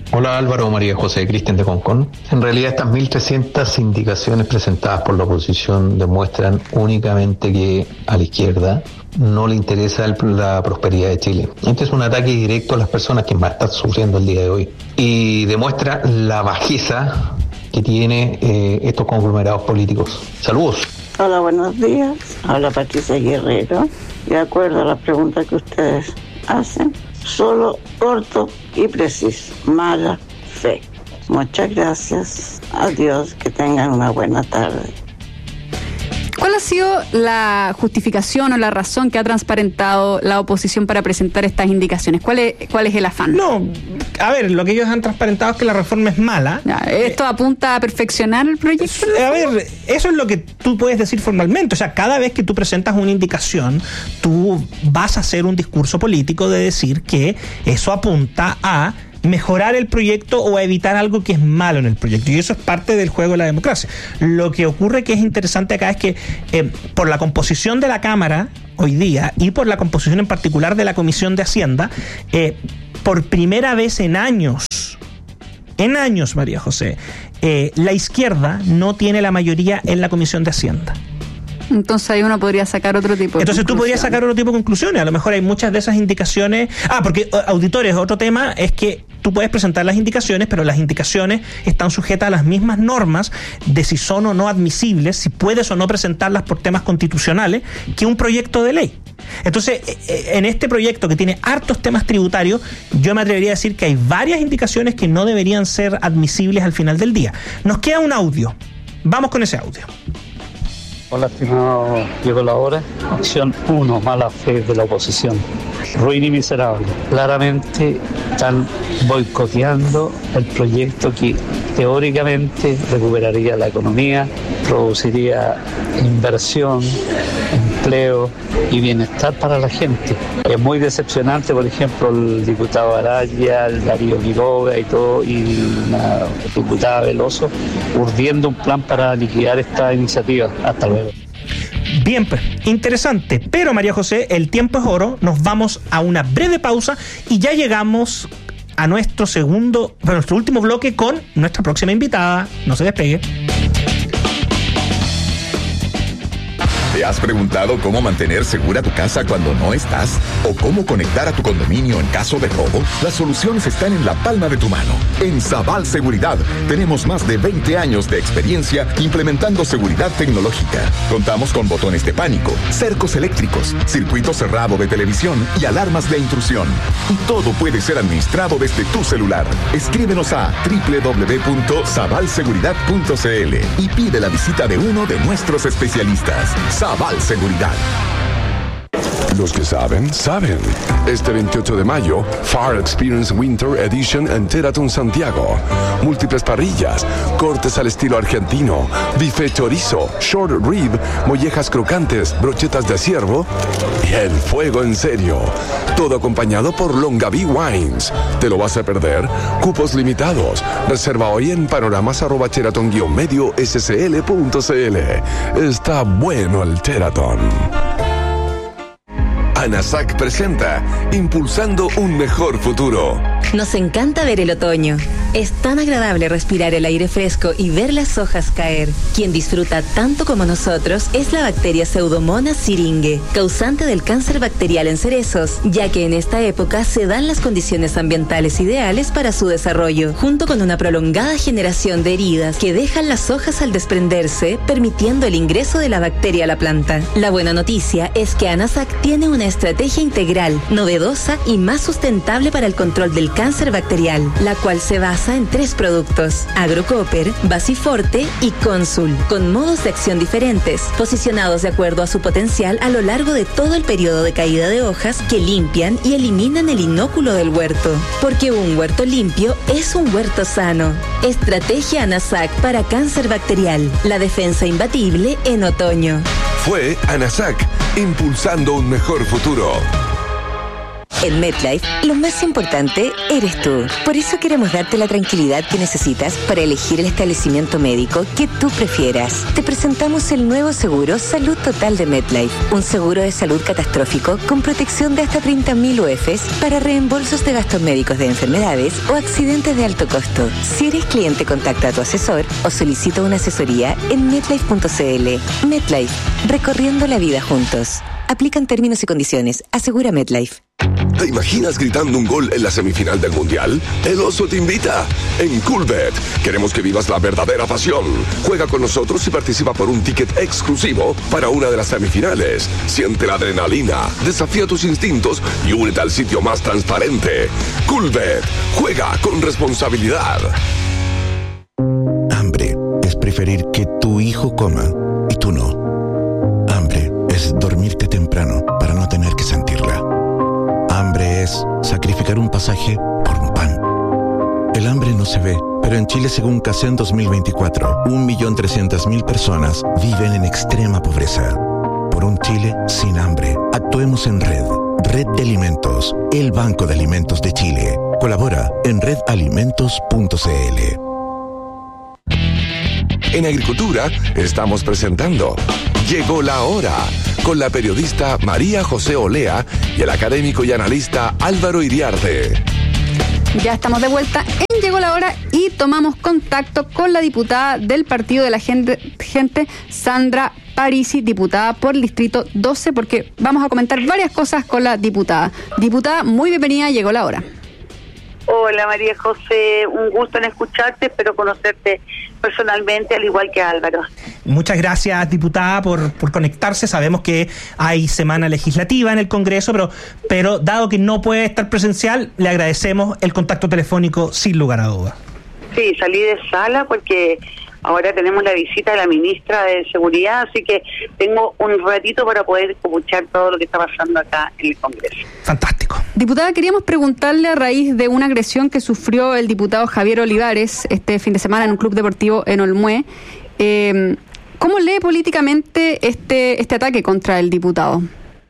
S14: Hola Álvaro, María José, Cristian de Concón. En realidad estas mil trescientas indicaciones presentadas por la oposición demuestran únicamente que a la izquierda no le interesa el, la prosperidad de Chile. Este es un ataque directo a las personas que más están sufriendo el día de hoy y demuestra la bajeza que tiene eh, estos conglomerados políticos. Saludos.
S15: Hola, buenos días. Habla Patricia Guerrero. De acuerdo a las preguntas que ustedes hacen, solo corto y preciso. Mala fe. Muchas gracias. Adiós. Que tengan una buena tarde.
S1: ¿Cuál ha sido la justificación o la razón que ha transparentado la oposición para presentar estas indicaciones? ¿Cuál es, cuál es el afán?
S2: No, a ver, lo que ellos han transparentado es que la reforma es mala.
S1: Ya, ¿esto eh, apunta a perfeccionar el proyecto?
S2: A ver, eso es lo que tú puedes decir formalmente. O sea, cada vez que tú presentas una indicación, tú vas a hacer un discurso político de decir que eso apunta a mejorar el proyecto o a evitar algo que es malo en el proyecto, y eso es parte del juego de la democracia. Lo que ocurre que es interesante acá es que eh, por la composición de la Cámara hoy día y por la composición en particular de la Comisión de Hacienda, eh, por primera vez en años en años, María José, eh, la izquierda no tiene la mayoría en la Comisión de Hacienda.
S1: Entonces ahí uno podría sacar otro tipo de
S2: Entonces tú podrías sacar otro tipo de conclusiones. A lo mejor hay muchas de esas indicaciones. Ah, porque auditores, otro tema es que tú puedes presentar las indicaciones, pero las indicaciones están sujetas a las mismas normas de si son o no admisibles, si puedes o no presentarlas por temas constitucionales, que un proyecto de ley. Entonces, en este proyecto que tiene hartos temas tributarios, yo me atrevería a decir que hay varias indicaciones que no deberían ser admisibles al final del día. Nos queda un audio. Vamos con ese audio.
S16: Hola, estimado, llegó la hora. Opción uno, mala fe de la oposición. Ruin y miserable. Claramente están boicoteando el proyecto que teóricamente recuperaría la economía, produciría inversión, empleo y bienestar para la gente. Es muy decepcionante, por ejemplo, el diputado Araya, el Darío Quiroga y todo, y la diputada Veloso, urdiendo un plan para liquidar esta iniciativa. Hasta luego.
S2: Bien, pues, interesante. Pero, María José, el tiempo es oro. Nos vamos a una breve pausa y ya llegamos a nuestro segundo, a nuestro último bloque con nuestra próxima invitada. No se despegue.
S17: ¿Te has preguntado cómo mantener segura tu casa cuando no estás? ¿O cómo conectar a tu condominio en caso de robo? Las soluciones están en la palma de tu mano. En Sabal Seguridad tenemos más de veinte años de experiencia implementando seguridad tecnológica. Contamos con botones de pánico, cercos eléctricos, circuito cerrado de televisión y alarmas de intrusión. Y todo puede ser administrado desde tu celular. Escríbenos a doble u doble u doble u punto sabal seguridad punto c l y pide la visita de uno de nuestros especialistas. Sabal Seguridad.
S10: Los que saben, saben. Este veintiocho de mayo, Far Experience Winter Edition en Teraton Santiago. Múltiples parrillas, cortes al estilo argentino, bife chorizo, short rib, mollejas crocantes, brochetas de ciervo y el fuego en serio. Todo acompañado por Longaví Wines. ¿Te lo vas a perder? Cupos limitados. Reserva hoy en panoramas arroba teraton guion medio scl punto cl. Está bueno el Teraton. ANASAC presenta Impulsando un mejor futuro.
S18: Nos encanta ver el otoño. Es tan agradable respirar el aire fresco y ver las hojas caer. Quien disfruta tanto como nosotros es la bacteria Pseudomonas syringae, causante del cáncer bacterial en cerezos, ya que en esta época se dan las condiciones ambientales ideales para su desarrollo, junto con una prolongada generación de heridas que dejan las hojas al desprenderse, permitiendo el ingreso de la bacteria a la planta. La buena noticia es que ANASAC tiene una estrategia integral, novedosa y más sustentable para el control del cáncer bacterial, la cual se basa en tres productos: Agrocopper, Basiforte y Consul, con modos de acción diferentes, posicionados de acuerdo a su potencial a lo largo de todo el periodo de caída de hojas, que limpian y eliminan el inóculo del huerto. Porque un huerto limpio es un huerto sano. Estrategia ANASAC para cáncer bacterial, la defensa imbatible en otoño.
S10: Fue ANASAC, impulsando un mejor futuro.
S18: En MetLife, lo más importante eres tú. Por eso queremos darte la tranquilidad que necesitas para elegir el establecimiento médico que tú prefieras. Te presentamos el nuevo seguro Salud Total de MetLife, un seguro de salud catastrófico con protección de hasta treinta mil U E Fs para reembolsos de gastos médicos de enfermedades o accidentes de alto costo. Si eres cliente, contacta a tu asesor o solicita una asesoría en metlife punto c l. MetLife, recorriendo la vida juntos. Aplican términos y condiciones. Asegura MetLife.
S10: ¿Te imaginas gritando un gol en la semifinal del Mundial? El Oso te invita. En Coolbet queremos que vivas la verdadera pasión. Juega con nosotros y participa por un ticket exclusivo para una de las semifinales. Siente la adrenalina, desafía tus instintos y únete al sitio más transparente. Coolbet. Juega con responsabilidad.
S19: Hambre es preferir que tu hijo coma y tú no. Hambre es dormirte temprano para no tener que sentirla. Hambre es sacrificar un pasaje por un pan. El hambre no se ve, pero en Chile, según CACEN dos mil veinticuatro, un millón trescientas mil personas viven en extrema pobreza. Por un Chile sin hambre, actuemos en red. Red de Alimentos, el Banco de Alimentos de Chile. Colabora en red alimentos punto c l.
S10: En Agricultura estamos presentando Llegó la Hora, con la periodista María José Olea y el académico y analista Álvaro Iriarte.
S1: Ya estamos de vuelta en Llegó la Hora y tomamos contacto con la diputada del Partido de la Gente, gente Sandra Parisi, diputada por el Distrito doce, porque vamos a comentar varias cosas con la diputada. Diputada, muy bienvenida, Llegó la Hora.
S20: Hola María José, un gusto en escucharte, espero conocerte personalmente, al igual que Álvaro.
S2: Muchas gracias, diputada, por, por conectarse. Sabemos que hay semana legislativa en el Congreso, pero, pero dado que no puede estar presencial, le agradecemos el contacto telefónico sin lugar a dudas.
S20: Sí, salí de sala porque ahora tenemos la visita de la ministra de Seguridad, así que tengo un ratito para poder escuchar todo lo que está pasando acá en el Congreso.
S2: Fantástico.
S1: Diputada, queríamos preguntarle a raíz de una agresión que sufrió el diputado Javier Olivares este fin de semana en un club deportivo en Olmué. Eh, ¿Cómo lee políticamente este este ataque contra el diputado?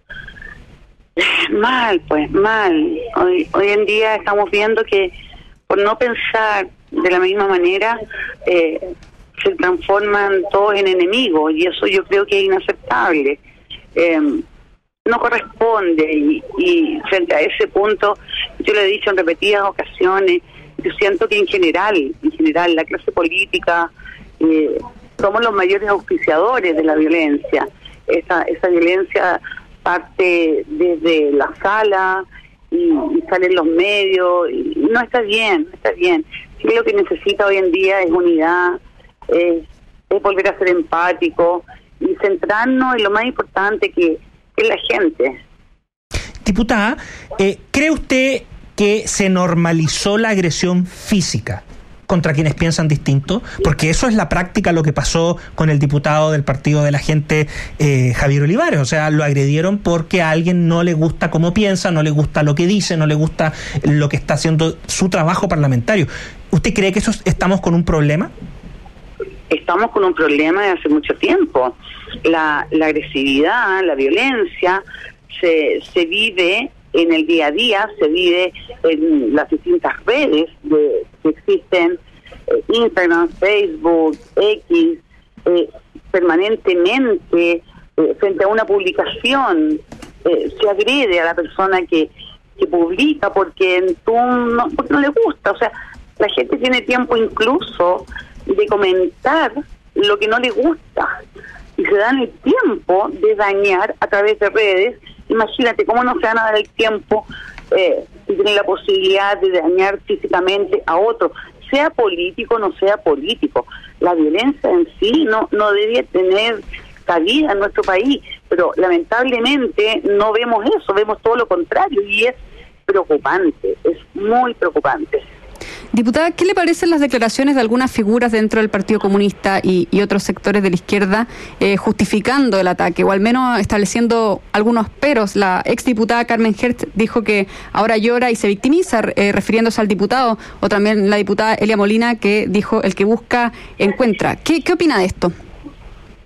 S20: Mal, pues, mal. Hoy, hoy en día estamos viendo que por no pensar de la misma manera, eh, se transforman todos en enemigos, y eso yo creo que es inaceptable. Eh, no corresponde, y, y frente a ese punto, yo lo he dicho en repetidas ocasiones, yo siento que en general, en general, la clase política, eh, somos los mayores auspiciadores de la violencia. Esa, esa violencia parte desde la sala y, y sale en los medios, y no está bien, no está bien. Sí, lo que necesita hoy en día es unidad, es, es volver a ser empático y centrarnos en lo más importante, que, que es la gente.
S2: Diputada, eh, ¿cree usted que se normalizó la agresión física contra quienes piensan distinto? Porque eso es la práctica, lo que pasó con el diputado del Partido de la Gente, eh, Javier Olivares. O sea, lo agredieron porque a alguien no le gusta cómo piensa, no le gusta lo que dice, no le gusta lo que está haciendo su trabajo parlamentario. ¿Usted cree que eso estamos con un problema?
S20: Estamos con un problema de hace mucho tiempo. La, la agresividad, la violencia se, se vive en el día a día, se vive en las distintas redes de, que existen, eh, Instagram, Facebook, X, eh, permanentemente, eh, frente a una publicación, eh, se agrede a la persona que, que publica porque, tú no, porque no le gusta. O sea, la gente tiene tiempo incluso de comentar lo que no le gusta, y se dan el tiempo de dañar a través de redes. Imagínate cómo no se van a dar el tiempo eh, si tienen la posibilidad de dañar físicamente a otro, sea político o no sea político. La violencia en sí no, no debe tener cabida en nuestro país, pero lamentablemente no vemos eso, vemos todo lo contrario, y es preocupante, es muy preocupante.
S1: Diputada, ¿qué le parecen las declaraciones de algunas figuras dentro del Partido Comunista y, y otros sectores de la izquierda eh, justificando el ataque, o al menos estableciendo algunos peros? La exdiputada Carmen Hertz dijo que ahora llora y se victimiza, eh, refiriéndose al diputado, o también la diputada Elia Molina, que dijo el que busca encuentra. ¿Qué, qué opina de esto?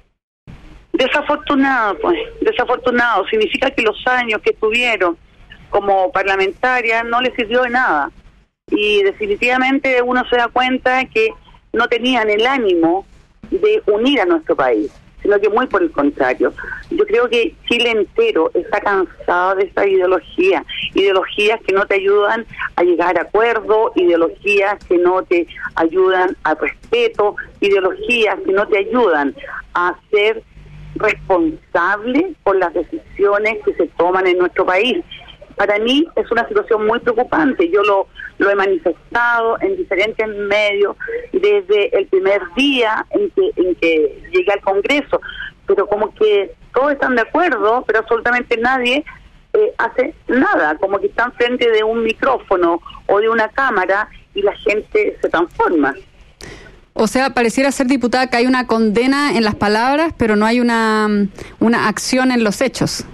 S20: Desafortunado, pues, desafortunado. Significa que los años que estuvieron como parlamentaria no le sirvió de nada. Y definitivamente uno se da cuenta que no tenían el ánimo de unir a nuestro país, sino que muy por el contrario. Yo creo que Chile entero está cansado de esta ideología, ideologías que no te ayudan a llegar a acuerdo, ideologías que no te ayudan al respeto, ideologías que no te ayudan a ser responsable por las decisiones que se toman en nuestro país. Para mí es una situación muy preocupante. Yo lo, lo he manifestado en diferentes medios desde el primer día en que, en que llegué al Congreso, pero como que todos están de acuerdo, pero absolutamente nadie eh, hace nada, como que están frente de un micrófono o de una cámara y la gente se transforma.
S1: O sea, pareciera ser, diputada, que hay una condena en las palabras, pero no hay una, una acción en los hechos.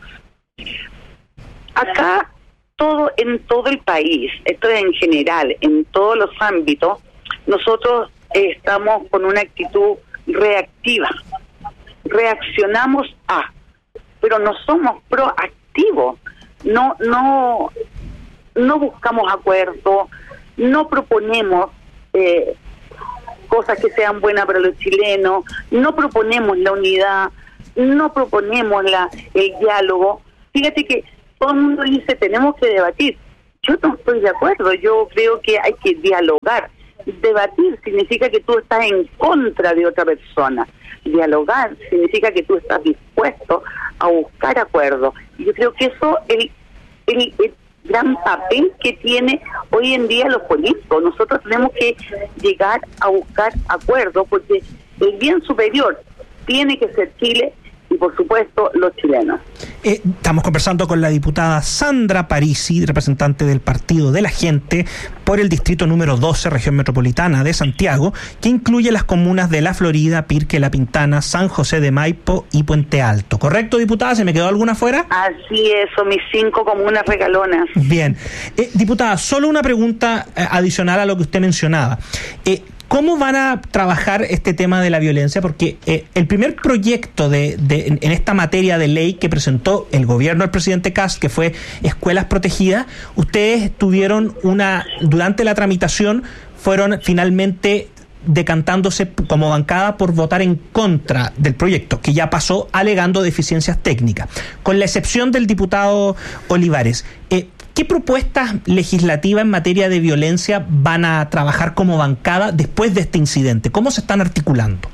S20: Acá, todo en todo el país, esto es en general, en todos los ámbitos, nosotros eh, estamos con una actitud reactiva. Reaccionamos a, pero no somos proactivos. No, no, no buscamos acuerdos, no proponemos eh, cosas que sean buenas para los chilenos, no proponemos la unidad, no proponemos la el diálogo. Fíjate que todo el mundo dice, tenemos que debatir. Yo no estoy de acuerdo, yo creo que hay que dialogar. Debatir significa que tú estás en contra de otra persona. Dialogar significa que tú estás dispuesto a buscar acuerdos. Y yo creo que eso es el, el, el gran papel que tiene hoy en día los políticos. Nosotros tenemos que llegar a buscar acuerdos porque el bien superior tiene que ser Chile y, por supuesto, los chilenos.
S2: Eh, estamos conversando con la diputada Sandra Parisi, representante del Partido de la Gente por el distrito número doce, región metropolitana de Santiago, que incluye las comunas de La Florida, Pirque, La Pintana, San José de Maipo y Puente Alto. ¿Correcto, diputada? ¿Se me quedó alguna fuera?
S20: Así es, son mis cinco comunas regalonas.
S2: Bien. Eh, diputada, solo una pregunta eh, adicional a lo que usted mencionaba. Eh, ¿Cómo van a trabajar este tema de la violencia? Porque eh, el primer proyecto de, de en, en esta materia de ley que presentó el gobierno del presidente Kast, que fue Escuelas Protegidas, ustedes tuvieron una, durante la tramitación, fueron finalmente decantándose como bancada por votar en contra del proyecto, que ya pasó alegando deficiencias técnicas. Con la excepción del diputado Olivares, eh, ¿qué propuestas legislativas en materia de violencia van a trabajar como bancada después de este incidente? ¿Cómo se están articulando?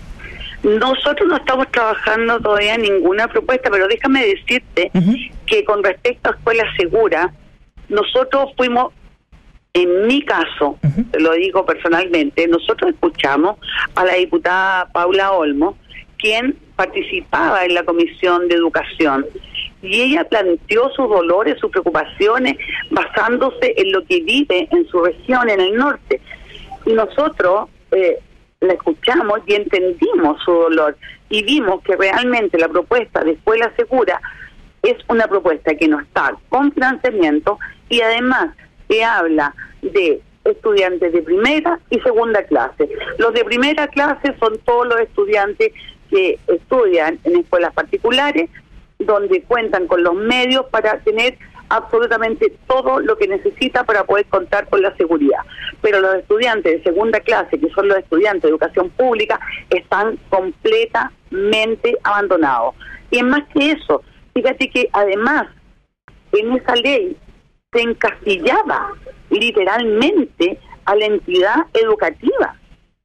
S20: Nosotros no estamos trabajando todavía ninguna propuesta, pero déjame decirte uh-huh. que con respecto a Escuela Segura, nosotros fuimos, en mi caso, uh-huh. te lo digo personalmente, nosotros escuchamos a la diputada Paula Olmo, quien participaba en la Comisión de Educación, y ella planteó sus dolores, sus preocupaciones, basándose en lo que vive en su región, en el norte. Y nosotros eh, la escuchamos y entendimos su dolor, y vimos que realmente la propuesta de Escuela Segura es una propuesta que no está con financiamiento, y además se habla de estudiantes de primera y segunda clase. Los de primera clase son todos los estudiantes que estudian en escuelas particulares, donde cuentan con los medios para tener absolutamente todo lo que necesita para poder contar con la seguridad. Pero los estudiantes de segunda clase, que son los estudiantes de educación pública, están completamente abandonados. Y es más que eso, fíjate que además en esa ley se encasillaba literalmente a la entidad educativa,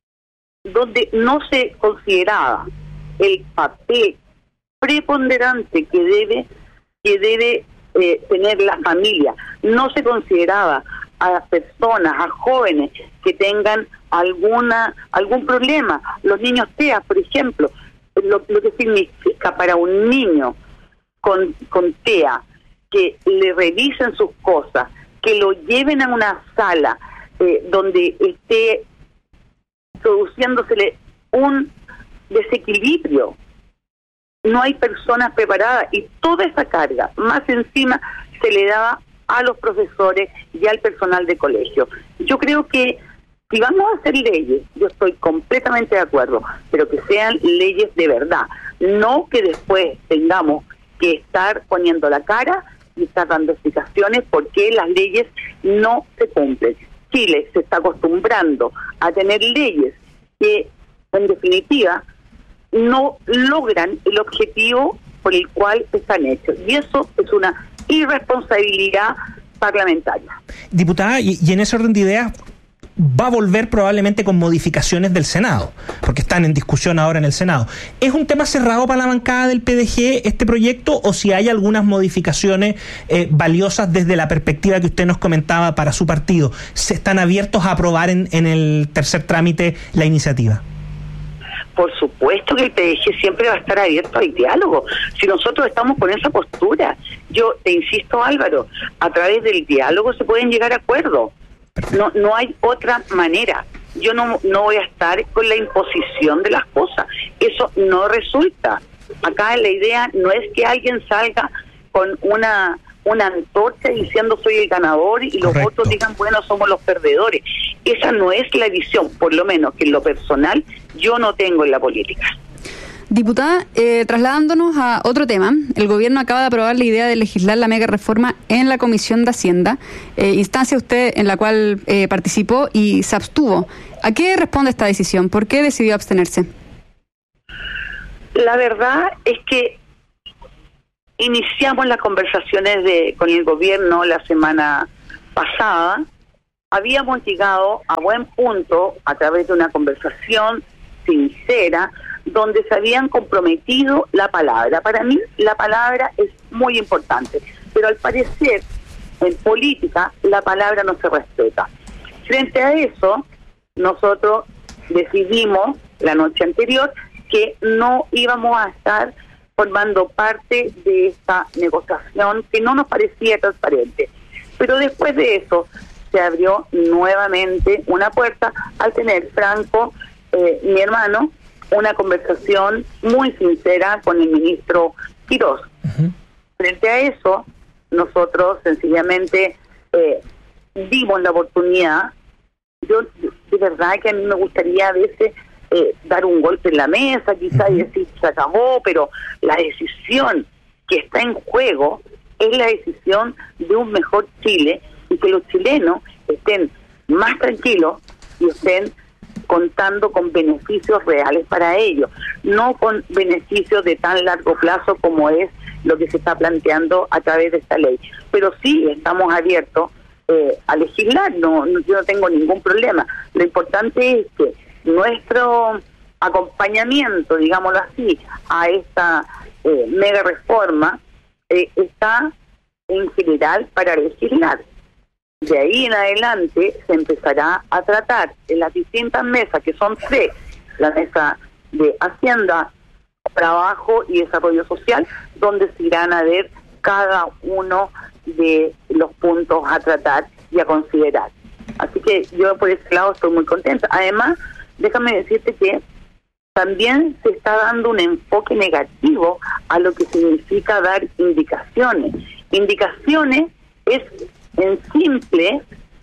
S20: donde no se consideraba el papel preponderante que debe que debe eh, tener la familia. No se consideraba a las personas, a jóvenes que tengan alguna algún problema. Los niños T E A, por ejemplo, lo, lo que significa para un niño con, con T E A que le revisen sus cosas, que lo lleven a una sala eh, donde esté produciéndosele un desequilibrio. No hay personas preparadas y toda esa carga, más encima, se le daba a los profesores y al personal de colegio. Yo creo que si vamos a hacer leyes, yo estoy completamente de acuerdo, pero que sean leyes de verdad, no que después tengamos que estar poniendo la cara y estar dando explicaciones por qué las leyes no se cumplen. Chile se está acostumbrando a tener leyes que, en definitiva, no logran el objetivo por el cual están hechos. Y eso es una irresponsabilidad parlamentaria.
S2: Diputada, y, y en ese orden de ideas, va a volver probablemente con modificaciones del Senado, porque están en discusión ahora en el Senado. ¿Es un tema cerrado para la bancada del P D G este proyecto, o si hay algunas modificaciones eh, valiosas desde la perspectiva que usted nos comentaba para su partido? ¿Se están abiertos a aprobar en, en el tercer trámite la iniciativa?
S20: Por supuesto que el P D G siempre va a estar abierto al diálogo. Si nosotros estamos con esa postura, yo te insisto, Álvaro, a través del diálogo se pueden llegar a acuerdos. No, no hay otra manera. Yo no, no voy a estar con la imposición de las cosas. Eso no resulta. Acá la idea no es que alguien salga con una una antorcha diciendo soy el ganador y los Correcto. Otros digan, bueno, somos los perdedores. Esa no es la visión, por lo menos que en lo personal yo no tengo en la política.
S1: Diputada, eh, trasladándonos a otro tema, el gobierno acaba de aprobar la idea de legislar la mega reforma en la Comisión de Hacienda, eh, instancia usted en la cual eh, participó y se abstuvo. ¿A qué responde esta decisión? ¿Por qué decidió abstenerse?
S20: La verdad es que iniciamos las conversaciones de, con el gobierno la semana pasada. Habíamos llegado a buen punto a través de una conversación sincera, donde se habían comprometido la palabra. Para mí la palabra es muy importante, pero al parecer en política la palabra no se respeta. Frente a eso, nosotros decidimos la noche anterior que no íbamos a estar formando parte de esta negociación que no nos parecía transparente. Pero después de eso se abrió nuevamente una puerta al tener Franco, eh, mi hermano, una conversación muy sincera con el ministro Quirós. Uh-huh. Frente a eso, nosotros sencillamente eh, dimos la oportunidad. Yo, de verdad que a mí me gustaría a veces eh, dar un golpe en la mesa, quizás, uh-huh. y decir, se acabó, pero la decisión que está en juego es la decisión de un mejor Chile, y que los chilenos estén más tranquilos y estén contando con beneficios reales para ellos, no con beneficios de tan largo plazo como es lo que se está planteando a través de esta ley. Pero sí estamos abiertos eh, a legislar, no, no, yo no tengo ningún problema. Lo importante es que nuestro acompañamiento, digámoslo así, a esta eh, mega reforma eh, está en general para legislar. De ahí en adelante se empezará a tratar en las distintas mesas, que son tres: la mesa de Hacienda, Trabajo y Desarrollo Social, donde se irán a ver cada uno de los puntos a tratar y a considerar. Así que yo por ese lado estoy muy contenta. Además, déjame decirte que también se está dando un enfoque negativo a lo que significa dar indicaciones. Indicaciones es, en simple,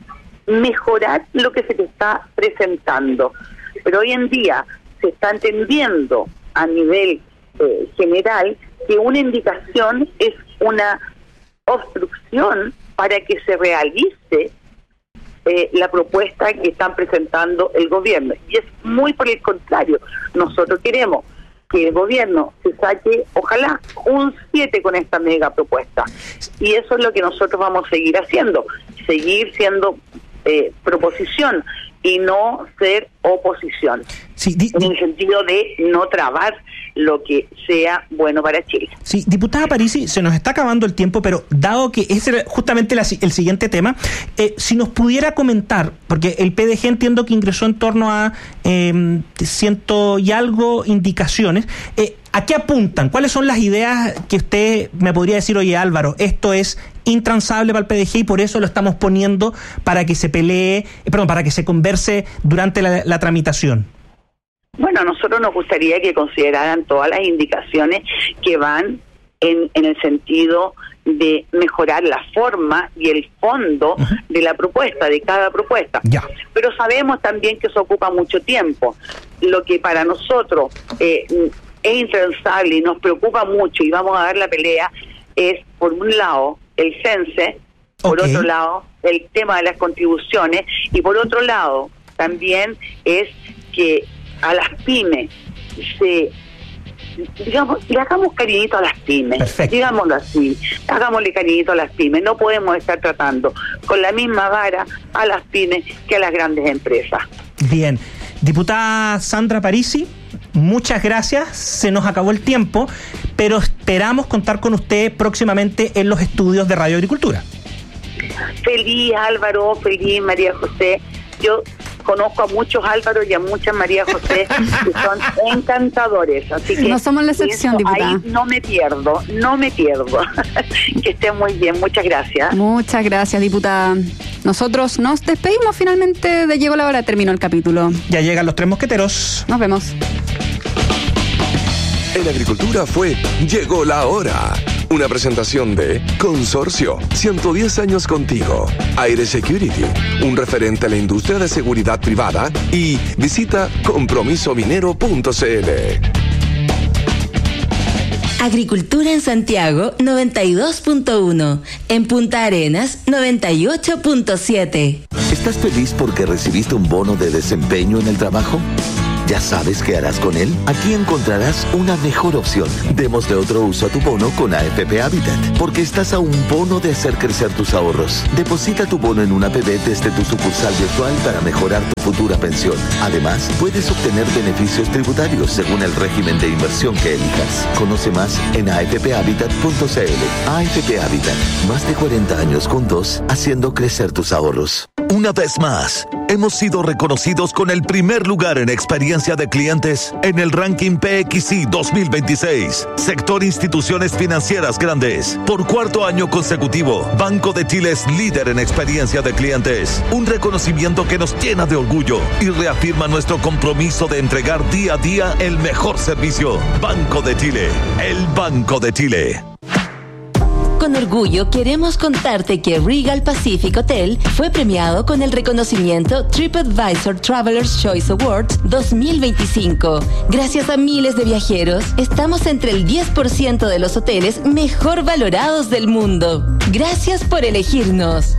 S20: mejorar lo que se te está presentando. Pero hoy en día se está entendiendo a nivel eh, general que una indicación es una obstrucción para que se realice eh, la propuesta que están presentando el gobierno. Y es muy por el contrario. Nosotros queremos que el gobierno se saque, ojalá, un siete con esta mega propuesta. Y eso es lo que nosotros vamos a seguir haciendo, seguir siendo eh, proposición y no ser oposición.
S2: Sí, di,
S20: en el sentido de no trabar lo que sea bueno para Chile.
S2: Sí, diputada Parisi, se nos está acabando el tiempo, pero dado que ese es justamente la, el siguiente tema, eh, si nos pudiera comentar, porque el P D G entiendo que ingresó en torno a eh, ciento y algo indicaciones, eh, ¿a qué apuntan? ¿Cuáles son las ideas que usted me podría decir, oye Álvaro, esto es intransable para el P D G y por eso lo estamos poniendo para que se pelee, eh, perdón, para que se converse durante la, la tramitación?
S20: Bueno, a nosotros nos gustaría que consideraran todas las indicaciones que van en, en el sentido de mejorar la forma y el fondo uh-huh. de la propuesta, de cada propuesta.
S2: Ya.
S20: Pero sabemos también que eso ocupa mucho tiempo. Lo que para nosotros eh, es intransable y nos preocupa mucho y vamos a dar la pelea es, por un lado, el CENSE, por
S2: Ok.
S20: otro lado, el tema de las contribuciones, y por otro lado, también es que a las pymes se, digamos, le hagamos cariñito a las pymes,
S2: Perfecto.
S20: digámoslo así, hagámosle cariñito a las pymes. No podemos estar tratando con la misma vara a las pymes que a las grandes empresas.
S2: Bien. Diputada Sandra Parisi, muchas gracias. Se nos acabó el tiempo, pero esperamos contar con usted próximamente en los estudios de Radio Agricultura.
S20: Feliz Álvaro, feliz María José. Yo conozco a muchos Álvaro y a muchas María José que son encantadores, así que
S1: no somos la excepción,
S20: eso,
S1: diputada.
S20: ahí no me pierdo, no me pierdo. Que estén muy bien, muchas gracias.
S1: Muchas gracias, diputada. Nosotros nos despedimos finalmente de Llegó la Hora, terminó el capítulo.
S2: Ya llegan los tres mosqueteros.
S1: Nos vemos.
S10: En Agricultura fue Llegó la Hora. Una presentación de Consorcio, ciento diez años contigo. Aire Security, un referente a la industria de seguridad privada. Y visita compromiso minero punto c l.
S18: Agricultura en Santiago noventa y dos punto uno. En Punta Arenas noventa y ocho punto siete.
S21: ¿Estás feliz porque recibiste un bono de desempeño en el trabajo? ¿Ya sabes qué harás con él? Aquí encontrarás una mejor opción. Démosle otro uso a tu bono con A F P Habitat, porque estás a un bono de hacer crecer tus ahorros. Deposita tu bono en una A P B desde tu sucursal virtual para mejorar tu futura pensión. Además, puedes obtener beneficios tributarios según el régimen de inversión que elijas. Conoce más en a f p habitat punto c l. A F P Habitat, más de cuarenta años juntos, haciendo crecer tus ahorros.
S22: Una vez más, hemos sido reconocidos con el primer lugar en experiencia de clientes en el ranking P X I dos mil veintiséis. Sector Instituciones Financieras Grandes. Por cuarto año consecutivo, Banco de Chile es líder en experiencia de clientes. Un reconocimiento que nos llena de orgullo y reafirma nuestro compromiso de entregar día a día el mejor servicio. Banco de Chile, el Banco de Chile.
S18: Con orgullo queremos contarte que Regal Pacific Hotel fue premiado con el reconocimiento TripAdvisor Traveler's Choice Awards dos mil veinticinco. Gracias a miles de viajeros, estamos entre el diez por ciento de los hoteles mejor valorados del mundo. Gracias por elegirnos.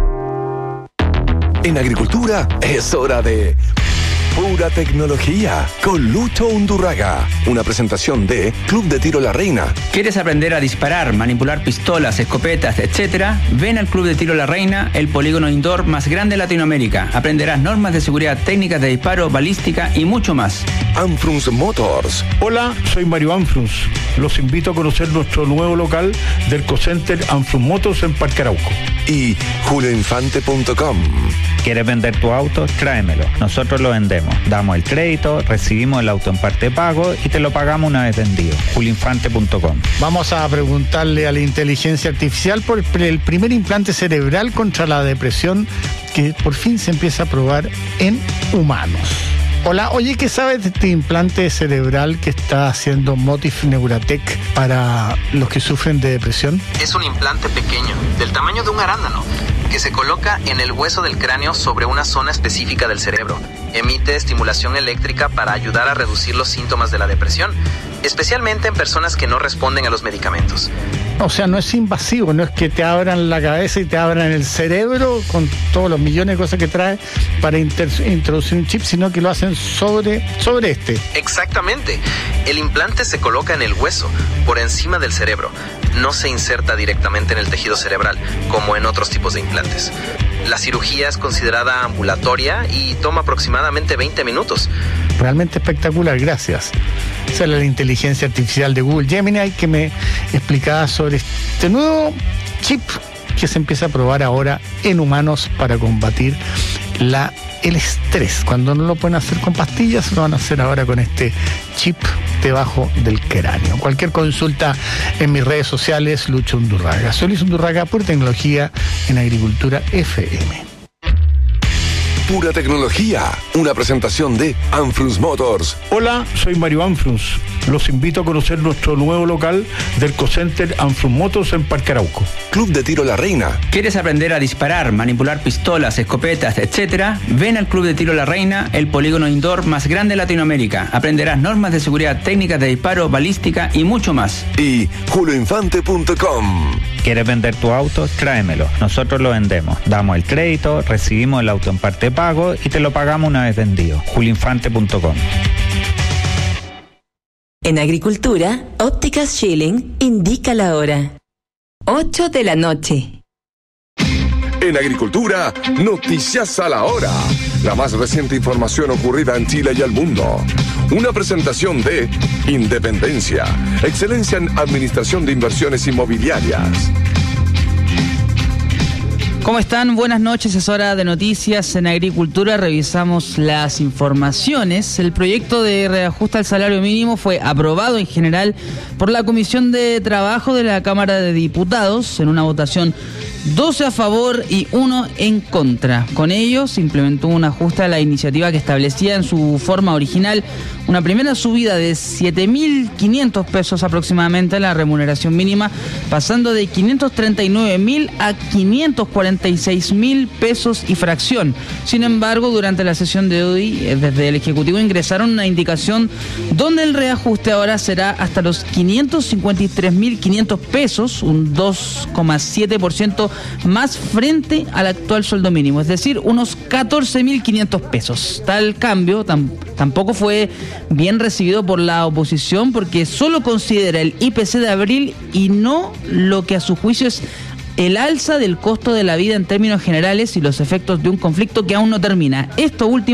S10: En Agricultura es hora de Pura Tecnología con Lucho Undurraga. Una presentación de Club de Tiro La Reina.
S23: ¿Quieres aprender a disparar, manipular pistolas, escopetas, etcétera? Ven al Club de Tiro La Reina, el polígono indoor más grande de Latinoamérica. Aprenderás normas de seguridad, técnicas de disparo, balística y mucho más.
S10: Anfrunz Motors.
S24: Hola, soy Mario Anfrunz. Los invito a conocer nuestro nuevo local del Co-Center Anfrunz Motors en Parque Arauco.
S10: Y julio infante punto com.
S25: ¿Quieres vender tu auto? Tráemelo. Nosotros lo vendemos. Damos el crédito, recibimos el auto en parte de pago y te lo pagamos una vez vendido. julio infante punto com.
S26: Vamos a preguntarle a la inteligencia artificial por el primer implante cerebral contra la depresión que por fin se empieza a probar en humanos. Hola, oye, ¿qué sabes de este implante cerebral que está haciendo Motif Neuratech para los que sufren de depresión?
S27: Es un implante pequeño, del tamaño de un arándano, que se coloca en el hueso del cráneo sobre una zona específica del cerebro. Emite estimulación eléctrica para ayudar a reducir los síntomas de la depresión, especialmente en personas que no responden a los medicamentos.
S26: O sea, no es invasivo, no es que te abran la cabeza y te abran el cerebro con todos los millones de cosas que trae para inter- introducir un chip, sino que lo hacen sobre, sobre este.
S27: Exactamente. El implante se coloca en el hueso, por encima del cerebro. No se inserta directamente en el tejido cerebral, como en otros tipos de implantes. La cirugía es considerada ambulatoria y toma aproximadamente veinte minutos.
S26: Realmente espectacular, gracias. Esa es la inteligencia artificial de Google Gemini que me explicaba sobre este nuevo chip que se empieza a probar ahora en humanos para combatir la, el estrés. Cuando no lo pueden hacer con pastillas, lo van a hacer ahora con este chip debajo del cráneo. Cualquier consulta en mis redes sociales, Lucho Undurraga. Soy Luis Undurraga, Pura Tecnología en Agricultura F M.
S10: Pura Tecnología, una presentación de Anfrunz Motors.
S24: Hola, soy Mario Anfrunz. Los invito a conocer nuestro nuevo local del Co-Center Anfrunz Motors en Parque Arauco.
S10: Club de Tiro La Reina.
S23: ¿Quieres aprender a disparar, manipular pistolas, escopetas, etcétera? Ven al Club de Tiro La Reina, el polígono indoor más grande de Latinoamérica. Aprenderás normas de seguridad, técnicas de disparo, balística y mucho más.
S10: Y julio infante punto com.
S25: ¿Quieres vender tu auto? Tráemelo. Nosotros lo vendemos. Damos el crédito, recibimos el auto en parte de pago y te lo pagamos una vez vendido. julio infante punto com.
S18: En Agricultura, Ópticas Schilling indica la hora. ocho de la noche.
S10: En Agricultura, noticias a la hora. La más reciente información ocurrida en Chile y el mundo. Una presentación de Independencia, excelencia en administración de inversiones inmobiliarias.
S23: ¿Cómo están? Buenas noches, es hora de noticias en Agricultura. Revisamos las informaciones. El proyecto de reajuste al salario mínimo fue aprobado en general por la Comisión de Trabajo de la Cámara de Diputados en una votación doce a favor y uno en contra. Con ello se implementó un ajuste a la iniciativa que establecía en su forma original una primera subida de siete mil quinientos pesos aproximadamente en la remuneración mínima, pasando de quinientos treinta y nueve mil a quinientos cuarenta y seis mil pesos y fracción. Sin embargo, durante la sesión de hoy, desde el Ejecutivo ingresaron una indicación donde el reajuste ahora será hasta los quinientos cincuenta y tres mil quinientos pesos, un dos coma siete por ciento más frente al actual sueldo mínimo, es decir, unos catorce mil quinientos pesos. Tal cambio tam- tampoco fue bien recibido por la oposición porque solo considera el I P C de abril y no lo que a su juicio es el alza del costo de la vida en términos generales y los efectos de un conflicto que aún no termina. Esto último